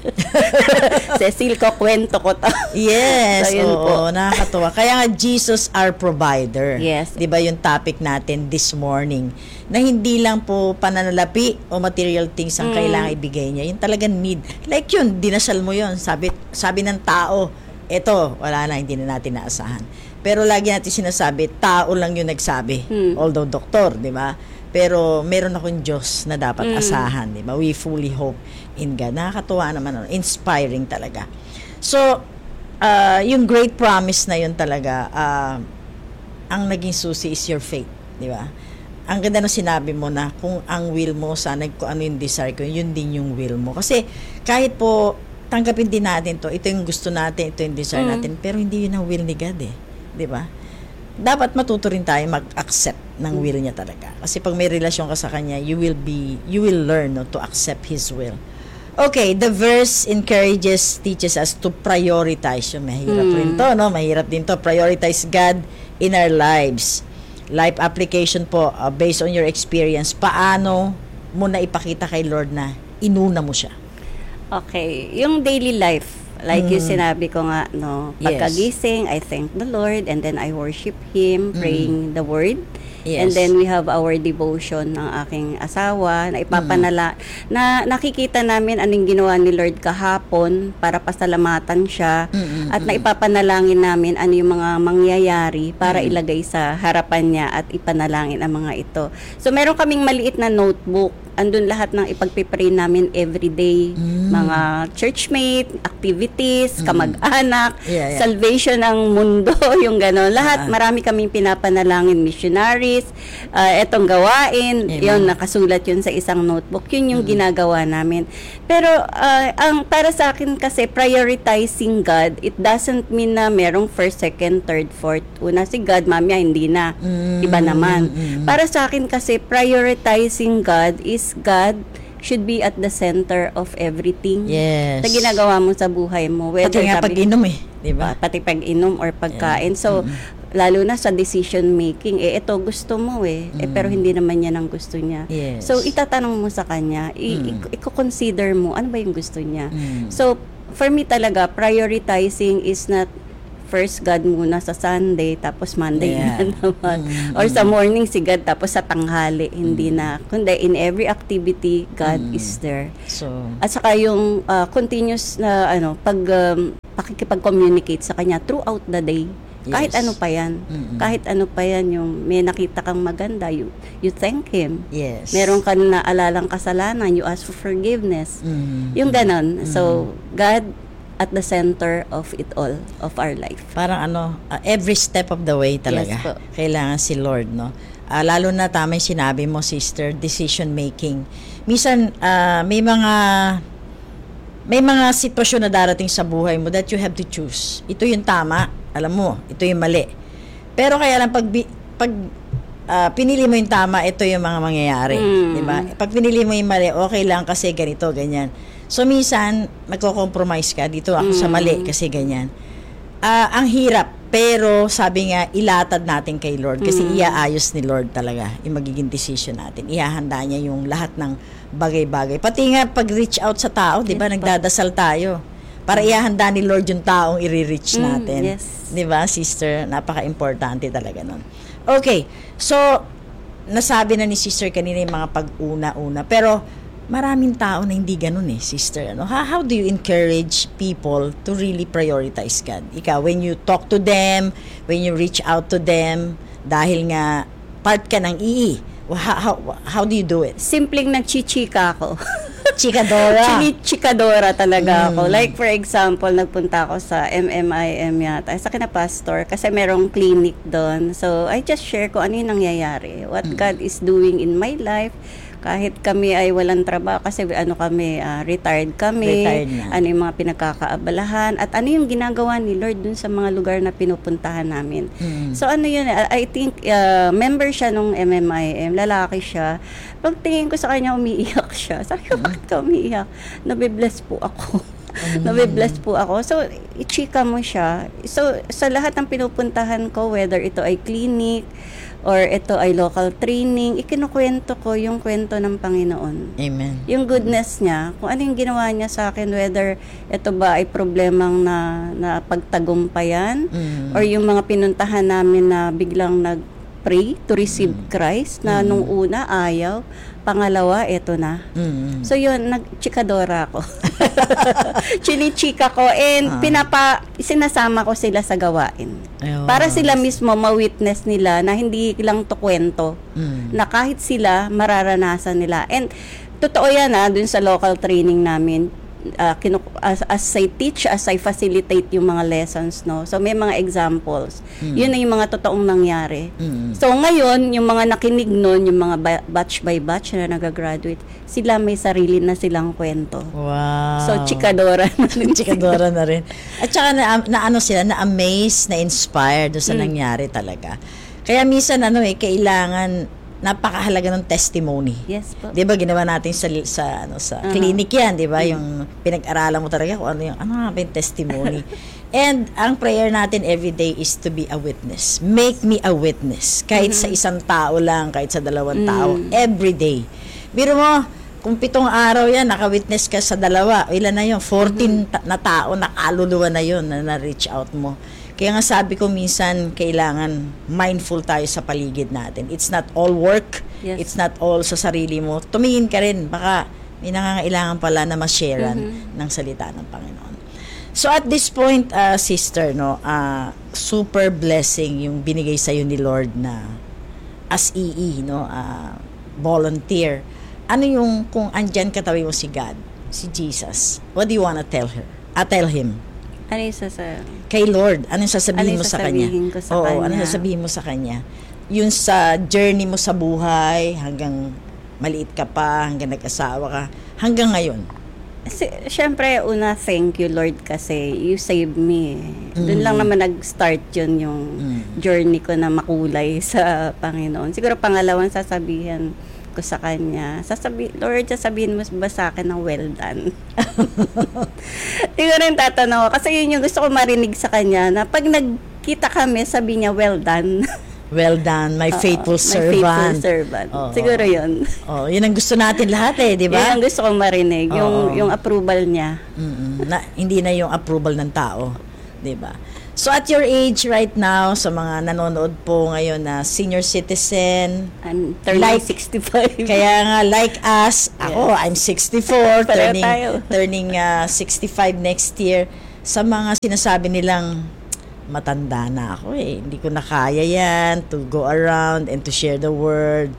Cecil ko, kwento ko to. Yes. So, oo, nakakatuwa. Kaya nga, Jesus our provider. Yes. Diba yung topic natin this morning? Na hindi lang po pananalapi o material things ang mm. kailangan ibigay niya. Yung talagang need. Like yun, dinasal mo yun. Sabi, sabi ng tao, eto, wala na, hindi na natin naasahan. Pero lagi natin sinasabi, tao lang yung nagsabi. Mm. Although doktor, di ba? Pero meron akong Diyos na dapat mm. asahan, di ba? We fully hope in God. Nakakatuwa naman, inspiring talaga. So, uh, yung great promise na yun talaga, uh, ang naging susi is your faith, di ba? Ang ganda ng sinabi mo na kung ang will mo, sana kung ano yung desire ko, yun din yung will mo. Kasi kahit po, tanggapin din natin to, ito yung gusto natin, ito yung desire mm. natin, pero hindi yun ang will ni God eh. Di ba? Dapat matuto rin tayo mag-accept ng will niya talaga. Kasi pag may relasyon ka sa Kanya, you will be, you will learn no, to accept His will. Okay, the verse encourages, teaches us to prioritize. Yung mahirap mm. rin to, no? Mahirap din to. Prioritize God in our lives. Life application po, uh, based on your experience, paano mo na ipakita kay Lord na inuna mo siya? Okay, yung daily life, like mm. yung sinabi ko nga, no, pagkagising, yes. I thank the Lord, and then I worship Him, mm. praying the Word. Yes. And then we have our devotion ng aking asawa na ipapanala mm. na nakikita namin anong ginawa ni Lord kahapon para pasalamatan siya mm-hmm. at naipapanalangin namin ano yung mga mangyayari para mm. ilagay sa harapan niya at ipanalangin ang mga ito. So meron kaming maliit na notebook, andun lahat ng ipagpipray namin everyday, mm. mga churchmate, activities, mm. kamag-anak, yeah, yeah. salvation ng mundo, yung gano'n. Lahat, uh-huh. marami kaming pinapanalangin, missionaries, uh, etong gawain, Amen. Yun, nakasulat yun sa isang notebook. Yun yung mm. ginagawa namin. Pero, uh, ang para sa akin kasi, prioritizing God, it doesn't mean na merong first, second, third, fourth. Una si God, mamaya hindi na. Mm. Iba naman. Mm. Para sa akin kasi, prioritizing God is God should be at the center of everything. Yes. Na ginagawa mo sa buhay mo. Pati nga pag-inom eh, di ba? Pati pag-inom or pagkain. So, mm-hmm. lalo na sa decision making, eh, ito gusto mo eh, mm-hmm. eh pero hindi naman yan ang gusto niya. Yes. So, itatanong mo sa kanya, i- mm-hmm. i-consider mo, ano ba yung gusto niya? Mm-hmm. So, for me talaga, prioritizing is not first God muna sa Sunday, tapos Monday yeah. na naman. Mm-hmm. Or sa morning si God, tapos sa tanghali, hindi mm-hmm. na. Kundi in every activity, God mm-hmm. is there. So, at saka yung uh, continuous na ano, pag um, pakikipag-communicate sa kanya throughout the day. Yes. Kahit ano pa yan. Mm-hmm. Kahit ano pa yan, yung may nakita kang maganda, you, you thank Him. Yes. Meron ka na alalang kasalanan, you ask for forgiveness. Mm-hmm. Yung ganon. Mm-hmm. So, God at the center of it all, of our life. Parang ano, uh, every step of the way talaga. Yes po. Kailangan si Lord, no? Uh, lalo na tama yung sinabi mo, sister, decision making. Minsan, uh, may mga may mga sitwasyon na darating sa buhay mo that you have to choose. Ito yung tama, alam mo, ito yung mali. Pero kaya lang, pag, pag uh, pinili mo yung tama, ito yung mga mangyayari. Mm. Diba? Pag pinili mo yung mali, okay lang kasi ganito, ganyan. So, minsan, magko-compromise ka. Dito ako mm. sa mali kasi ganyan. Uh, ang hirap. Pero, sabi nga, ilatad natin kay Lord. Kasi mm. iaayos ni Lord talaga yung magiging decision natin. Ihahanda niya yung lahat ng bagay-bagay. Pati nga, pag-reach out sa tao, di ba? Yes, nagdadasal tayo. Para ihahanda ni Lord yung taong i-reach natin. Mm, yes. Di ba, sister? Napaka-importante talaga nun. Okay. So, nasabi na ni sister kanina yung mga pag-una-una. Pero, maraming tao na hindi ganun eh, sister. Ano? How, how do you encourage people to really prioritize God? Ikaw, when you talk to them, when you reach out to them, dahil nga part ka ng I I, how, how, how do you do it? Simpleng nagchichika ako. Chikadora. Chikadora talaga mm. ako. Like for example, nagpunta ako sa M M I M yata, sa kinapastor, kasi merong clinic doon. So, I just share ko ano yung nangyayari. What mm. God is doing in my life. Kahit kami ay walang trabaho, kasi ano kami, uh, retired kami, retired na. Ano yung mga pinagkakaabalahan, at ano yung ginagawa ni Lord dun sa mga lugar na pinupuntahan namin. Mm. So ano yun, I think, uh, member siya nung M M I M, lalaki siya. Pagtingin ko sa kanya, umiiyak siya. Sabi ko, bakit ka umiiyak? Nabibless po ako. Mm. Nabibless po ako. So, ichika mo siya. So, sa lahat ng pinupuntahan ko, whether ito ay clinic, or ito ay local training, ikinukwento ko yung kwento ng Panginoon. Amen. Yung goodness niya, kung ano yung ginawa niya sa akin, whether ito ba ay problemang na, na pagtagumpayan, mm. or yung mga pinuntahan namin na biglang nag-pray to receive mm. Christ, na mm. nung una ayaw, pangalawa, eto na. Mm-hmm. So yun, nag-chikadora ako. Chinichika ko and ah. pinapa, sinasama ko sila sa gawain. Ayun. Para sila mismo ma-witness nila na hindi lang to kwento. Mm. Na kahit sila, mararanasan nila. And totoo yan ha, dun sa local training namin, uh, kinu- as, as I teach, as I facilitate yung mga lessons, no? So may mga examples. Mm. Yun na yung mga totoong nangyari. Mm. So ngayon, yung mga nakinig nun, yung mga ba- batch by batch na nag-graduate, sila may sarili na silang kwento. Wow. So chikadora na rin. Chikadora na rin. At saka na, na ano sila, na-amaze, na-inspired doon sa mm. nangyari talaga. Kaya minsan ano eh, kailangan napakahalaga ng testimony. Yes po. 'Di ba ginawa natin sa sa ano sa uh-huh. clinic 'yan, 'di ba? Mm. Yung pinag-aralan mo talaga kung ano yung ano nga ba yung testimony. And ang prayer natin every day is to be a witness. Make me a witness. Kahit mm-hmm. sa isang tao lang, kahit sa dalawang mm. tao, every day. Biro mo, kung pitong araw yan, naka-witness ka sa dalawa, ilan na yun? fourteen mm-hmm. ta- na tao, nakaluluwa na yun, na na-reach out mo. Kaya nga sabi ko minsan, kailangan mindful tayo sa paligid natin. It's not all work. Yes. It's not all sa sarili mo. Tumingin ka rin. Baka may nangangailangan pala na ma-sharean mm-hmm. ng salita ng Panginoon. So at this point, uh, sister, no, uh, super blessing yung binigay sa'yo ni Lord na as E E, no, uh, volunteer. Ano yung, kung andyan katabi mo si God, si Jesus, what do you wanna tell her? Uh, tell Him? Ano yung sasa- Kay Lord, ano yung sasabihin ano mo sa Kanya? Ko sa Oo, kanya? ano yung sasabihin mo sa Kanya? Yung sa journey mo sa buhay, hanggang maliit ka pa, hanggang nag-asawa ka, hanggang ngayon. Siyempre, una, thank you Lord kasi you saved me. Mm. Doon lang naman nag-start yun yung mm. journey ko na makulay sa Panginoon. Siguro pangalawang sasabihin ko sa kanya, sasabi, Lord, sasabihin mo ba sa akin na well done? Siguro yung tatanong ko, kasi yun yung gusto ko marinig sa kanya, na pag nagkita kami, sabi niya, well done. Well done, my faithful Oo, servant. My faithful servant. Oo. Siguro yun. Oh, yun ang gusto natin lahat eh, di ba? Yun ang gusto kong marinig, yung, yung approval niya. Mm-mm. Na, hindi na yung approval ng tao, di ba? So at your age right now, sa mga nanonood po ngayon na senior citizen, I'm turning like, sixty-five. Kaya nga, like us, ako, Yes. I'm sixty-four, Pareho turning, tayo. turning uh, sixty-five next year. Sa mga sinasabi nilang, matanda na ako eh, hindi ko na kaya yan, to go around and to share the word.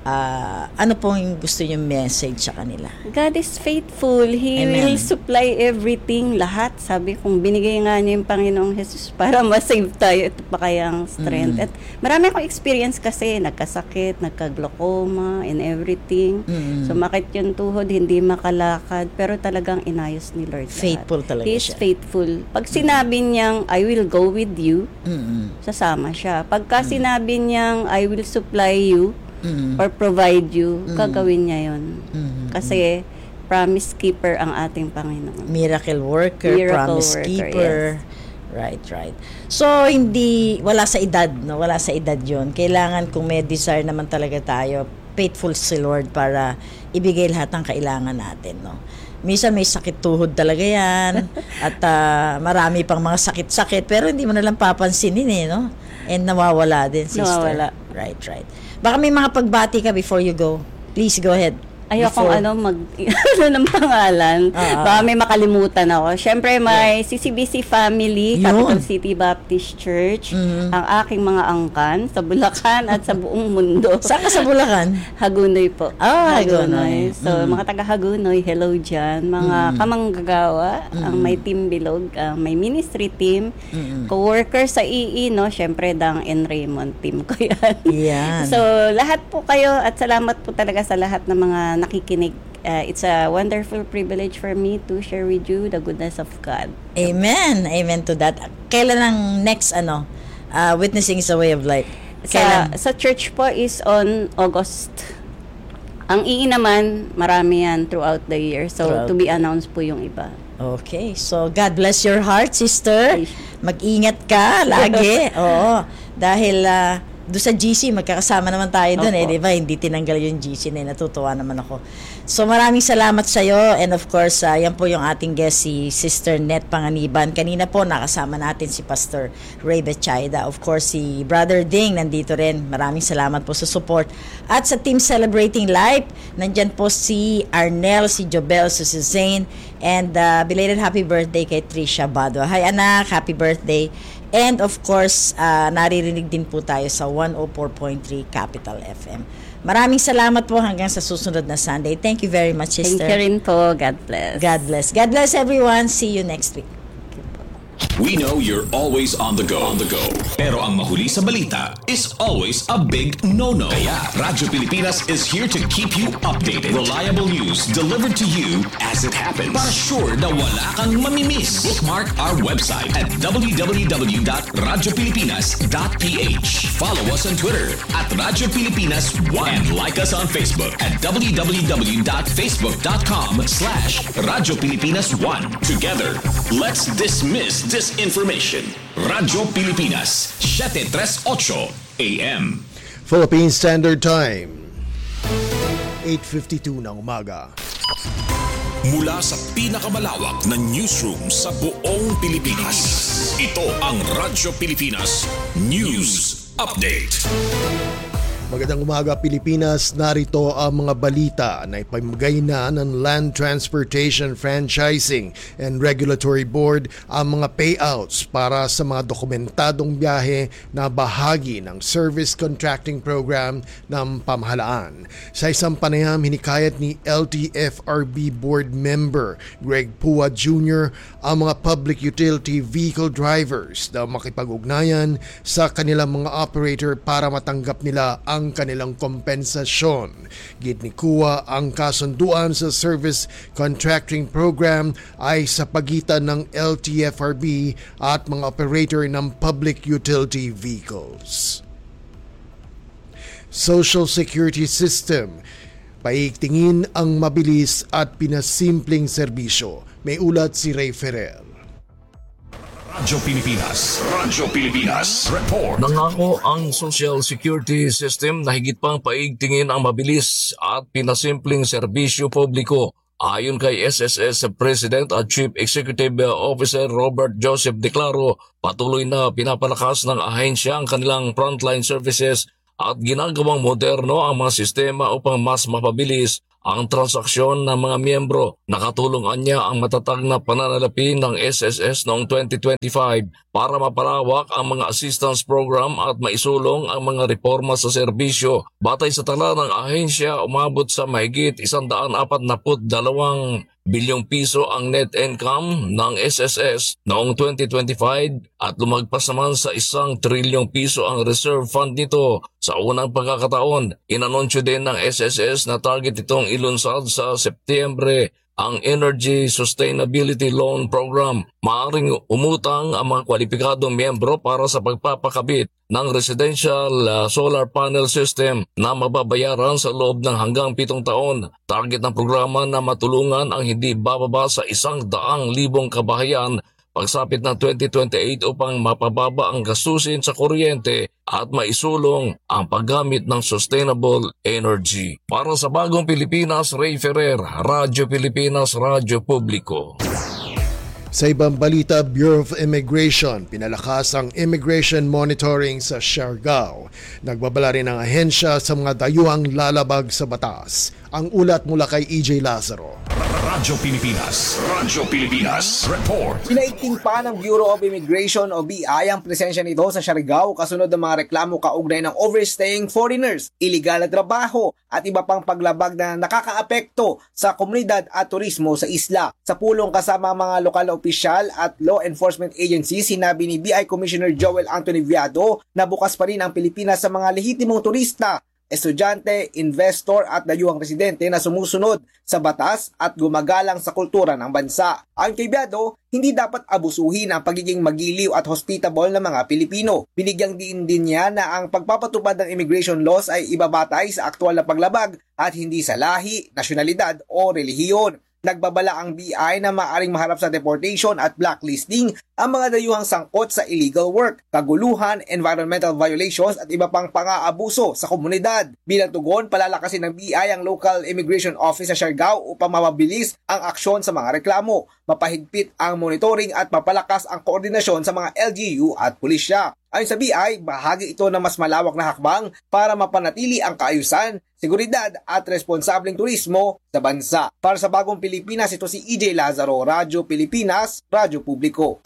Uh, ano pong gusto yung message sa kanila? God is faithful. He Amen. will supply everything, lahat. Sabi kong binigay nga niya yung Panginoong Jesus para ma-save tayo. Ito pa kayang strength. Mm. At marami akong experience kasi, nagkasakit, nagka-glaucoma, and everything. Mm. Sumakit yung tuhod, hindi makalakad, pero talagang inayos ni Lord. Faithful lahat. talaga He is siya. faithful. Pag sinabi niyang, I will go with you, Mm-mm. sasama siya. Pagka sinabi niyang, I will supply you, Mm. or provide you, Mm. gagawin niya yun. Mm. Kasi promise keeper ang ating Panginoon. Miracle worker, Miracle promise worker, keeper. Right, right. So, hindi, wala sa edad, no? Wala sa edad yun. Kailangan kung may desire naman talaga tayo, faithful si Lord para ibigay lahat ng kailangan natin, no? Minsan may sakit tuhod talaga yan at uh, marami pang mga sakit-sakit pero hindi mo nalang papansinin eh, no? And nawawala din, sister. Nawawala. Right, right. Baka may mga pagbati ka before you go. Please go ahead. Ayokong ano, mag, ano ng pangalan. Ah, Baka may makalimutan ako. Siyempre, may C C B C Family, Yun. Capital City Baptist Church, Mhm. ang aking mga angkan sa Bulacan at sa buong mundo. Saan ka sa Bulacan? Hagunoy po. Ah, Hagunoy. So, Mhm. mga taga Hagunoy, hello dyan. Mga Mhm. kamanggagawa, ang Mhm. may team bilog, ang may ministry team, Mhm. co-workers sa I I, no? Siyempre, Dang and Raymond team ko yan. Yan. So, lahat po kayo at salamat po talaga sa lahat ng mga nakikinig. Uh, it's a wonderful privilege for me to share with you the goodness of God. Amen. Amen to that. Kailan ang next ano? Uh, witnessing is a way of life. Sa, Kailan? sa church po is on August. Ang I I naman, marami yan throughout the year. So, Throughout. to be announced po yung iba. Okay. So, God bless your heart, sister. Mag-ingat ka lagi. Oo. Dahil uh, doon sa G C, magkakasama naman tayo doon eh, di ba? Hindi tinanggal yung G C na eh. Natutuwa naman ako. So maraming salamat sa iyo and of course, uh, yan po yung ating guest, si Sister Net Panganiban. Kanina po nakasama natin si Pastor Ray Betchayda. Of course, si Brother Ding nandito rin. Maraming salamat po sa support. At sa Team Celebrating Life, nandyan po si Arnel, si Jobel, si Zane, and uh, belated happy birthday kay Trisha Badwa. Hi anak, happy birthday. And of course, uh, naririnig din po tayo sa one oh four point three Capital F M. Maraming salamat po hanggang sa susunod na Sunday. Thank you very much, sister. Thank you rin po. God bless. God bless. God bless everyone. See you next week. We know you're always on the go. On the go. Pero ang mahuli sa balita is always a big no-no. Kaya Radyo Pilipinas is here to keep you updated. Reliable news delivered to you as it happens. Para sure na wala kang mamimiss. Bookmark our website at w w w dot radyo pilipinas dot p h. Follow us on Twitter at Radyo Pilipinas one. And like us on Facebook at w w w dot facebook dot com slash Radyo Pilipinas one. Together, let's dismiss disinformation. Radyo Pilipinas, seven thirty-eight A M. Philippine Standard Time, eight fifty-two ng umaga. Mula sa pinakamalawak na newsroom sa buong Pilipinas, ito ang Radyo Pilipinas News Update. Magandang umaga Pilipinas, narito ang mga balita na ipamigay na ng Land Transportation Franchising and Regulatory Board ang mga payouts para sa mga dokumentadong biyahe na bahagi ng Service Contracting Program ng pamahalaan. Sa isang panayam, hinikayat ni L T F R B Board Member Greg Pua Junior ang mga public utility vehicle drivers na makipag-ugnayan sa kanilang mga operator para matanggap nila ang ang kanilang kompensasyon. Git ni Kua, ang kasunduan sa Service Contracting Program ay sa pagitan ng L T F R B at mga operator ng public utility vehicles. Social Security System. Paigtingin ang mabilis at pinasimpleng serbisyo. May ulat si Ray Ferrer. Radyo Pilipinas, Radyo Pilipinas, report. Nangako ang Social Security System na higit pang paigtingin ang mabilis at pinasimpleng serbisyo publiko. Ayon kay S S S President at Chief Executive Officer Robert Joseph Declaro, patuloy na pinapalakas ng ahensya ang kanilang frontline services at ginagawang moderno ang mga sistema upang mas mapabilis ang transaksyon ng mga miyembro. Nakatulungan niya ang matatag na pananalapi ng S S S noong twenty twenty-five para mapalawak ang mga assistance program at maisulong ang mga reforma sa serbisyo. Batay sa tala ng ahensya, umabot sa mahigit one hundred forty-two bilyong piso ang net income ng S S S noong twenty twenty-five at lumagpas naman sa isang trilyong piso ang reserve fund nito. Sa unang pagkakataon, inanunsyo din ng S S S na target itong ilunsad sa Setyembre ang Energy Sustainability Loan Program. Maaaring umutang ang mga kwalipikadong miyembro para sa pagpapakabit ng residential uh, solar panel system na mababayaran sa loob ng hanggang pitong taon. Target ng programa na matulungan ang hindi bababa sa isang daang libong kabahayan pagsapit ng twenty twenty-eight upang mapababa ang gastusin sa kuryente at maisulong ang paggamit ng sustainable energy. Para sa Bagong Pilipinas, Ray Ferrer, Radyo Pilipinas, Radyo Publiko. Sa ibang balita, Bureau of Immigration pinalakas ang immigration monitoring sa Siargao. Nagbabala rin ang ahensya sa mga dayuhang lalabag sa batas. Ang ulat mula kay E J Lazaro. Radyo Pilipinas, Radyo Pilipinas, report. Pinaigting pa ng Bureau of Immigration o B I ang presensya nito sa Siargao kasunod ng mga reklamo kaugnay ng overstaying foreigners, iligal na trabaho at iba pang paglabag na nakakaapekto sa komunidad at turismo sa isla. Sa pulong kasama mga lokal na opisyal at law enforcement agencies, sinabi ni B I Commissioner Joel Anthony Viado na bukas pa rin ang Pilipinas sa mga lehitimong turista, estudyante, investor at dayuhang residente na sumusunod sa batas at gumagalang sa kultura ng bansa. Ayon kay Biado, hindi dapat abusuhin ang pagiging magiliw at hospitable ng mga Pilipino. Binigyang din din niya na ang pagpapatupad ng immigration laws ay ibabatay sa aktwal na paglabag at hindi sa lahi, nasyonalidad o relihiyon. Nagbabala ang B I na maaaring maharap sa deportation at blacklisting ang mga dayuhang sangkot sa illegal work, kaguluhan, environmental violations at iba pang pang-aabuso sa komunidad. Bilang tugon, palalakasin ng B I ang local immigration office sa Siargao upang mapabilis ang aksyon sa mga reklamo, mapahigpit ang monitoring at mapalakas ang koordinasyon sa mga L G U at pulisya. Ayon sa B I, bahagi ito ng mas malawak na hakbang para mapanatili ang kaayusan, seguridad at responsableng turismo sa bansa. Para sa Bagong Pilipinas, ito si E J Lazaro, Radyo Pilipinas, Radyo Publiko.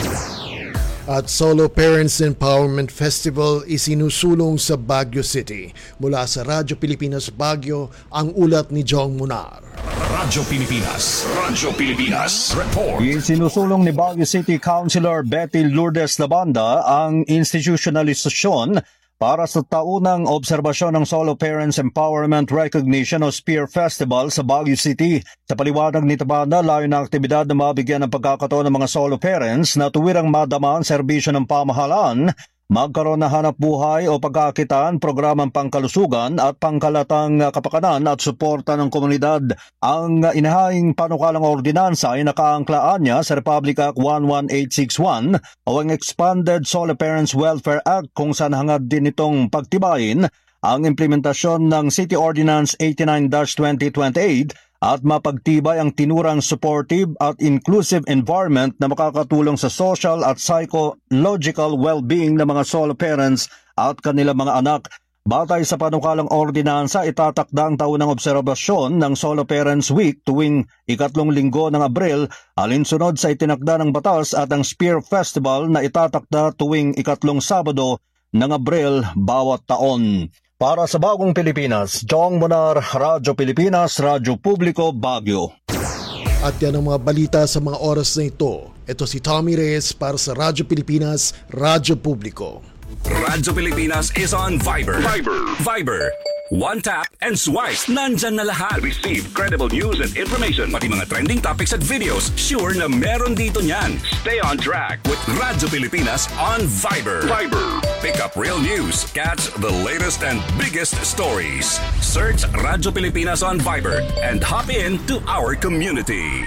At Solo Parents Empowerment Festival isinusulong sa Baguio City. Mula sa Radyo Pilipinas Baguio, ang ulat ni Jong Munar. Radyo Pilipinas, Radyo Pilipinas, report. Isinusulong ni Baguio City Councilor Betty Lourdes Labanda ang institutionalisasyon para sa taunang obserbasyon ng Solo Parents Empowerment Recognition o SPEAR Festival sa Baguio City. Sa paliwanag ni Labanda, layo na aktibidad na mabigyan ng pagkakataon ng mga solo parents na tuwirang madama ang serbisyo ng pamahalaan, magkaroon na hanap buhay o pagkakitaan, programang pangkalusugan at pangkalatang kapakanan at suporta ng komunidad. Ang inahaying panukalang ordinansa ay nakaangklaan niya sa Republic Act one one eight six one o ang Expanded Solo Parents Welfare Act kung saan hangad din itong pagtibayin ang implementasyon ng City Ordinance eighty-nine dash twenty twenty-eight at mapagtibay ang tinurang supportive at inclusive environment na makakatulong sa social at psychological well-being ng mga solo parents at kanilang mga anak. Batay sa panukalang ordinansa, itatakda ang taunang obserbasyon ng Solo Parents Week tuwing ikatlong linggo ng Abril, alinsunod sa itinakda ng batas, at ang SPEAR Festival na itatakda tuwing ikatlong Sabado ng Abril bawat taon. Para sa Bagong Pilipinas, Jong Munar, Radyo Pilipinas, Radyo Publiko, Baguio. At yan ang mga balita sa mga oras na ito. Ito si Tommy Reyes para sa Radyo Pilipinas, Radyo Publiko. Radyo Pilipinas is on Viber. Viber. Viber. One tap and swipe. Nandyan na lahat. Receive credible news and information. Pati mga trending topics at videos. Sure na meron dito niyan. Stay on track with Radyo Pilipinas on Viber. Viber. Pick up real news. Catch the latest and biggest stories. Search Radyo Pilipinas on Viber and hop in to our community.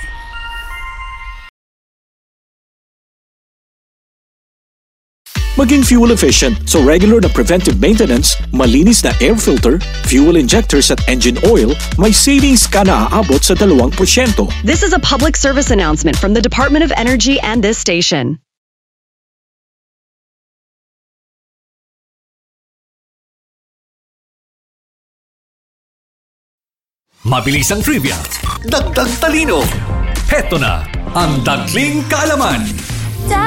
Maging fuel efficient so regular na preventive maintenance, malinis na air filter, fuel injectors at engine oil, may savings ka na aabot sa dalawang porsyento. This is a public service announcement from the Department of Energy and this station. Mabilis ang trivia, dagdag talino. Heto na ang Dagling Kaalaman.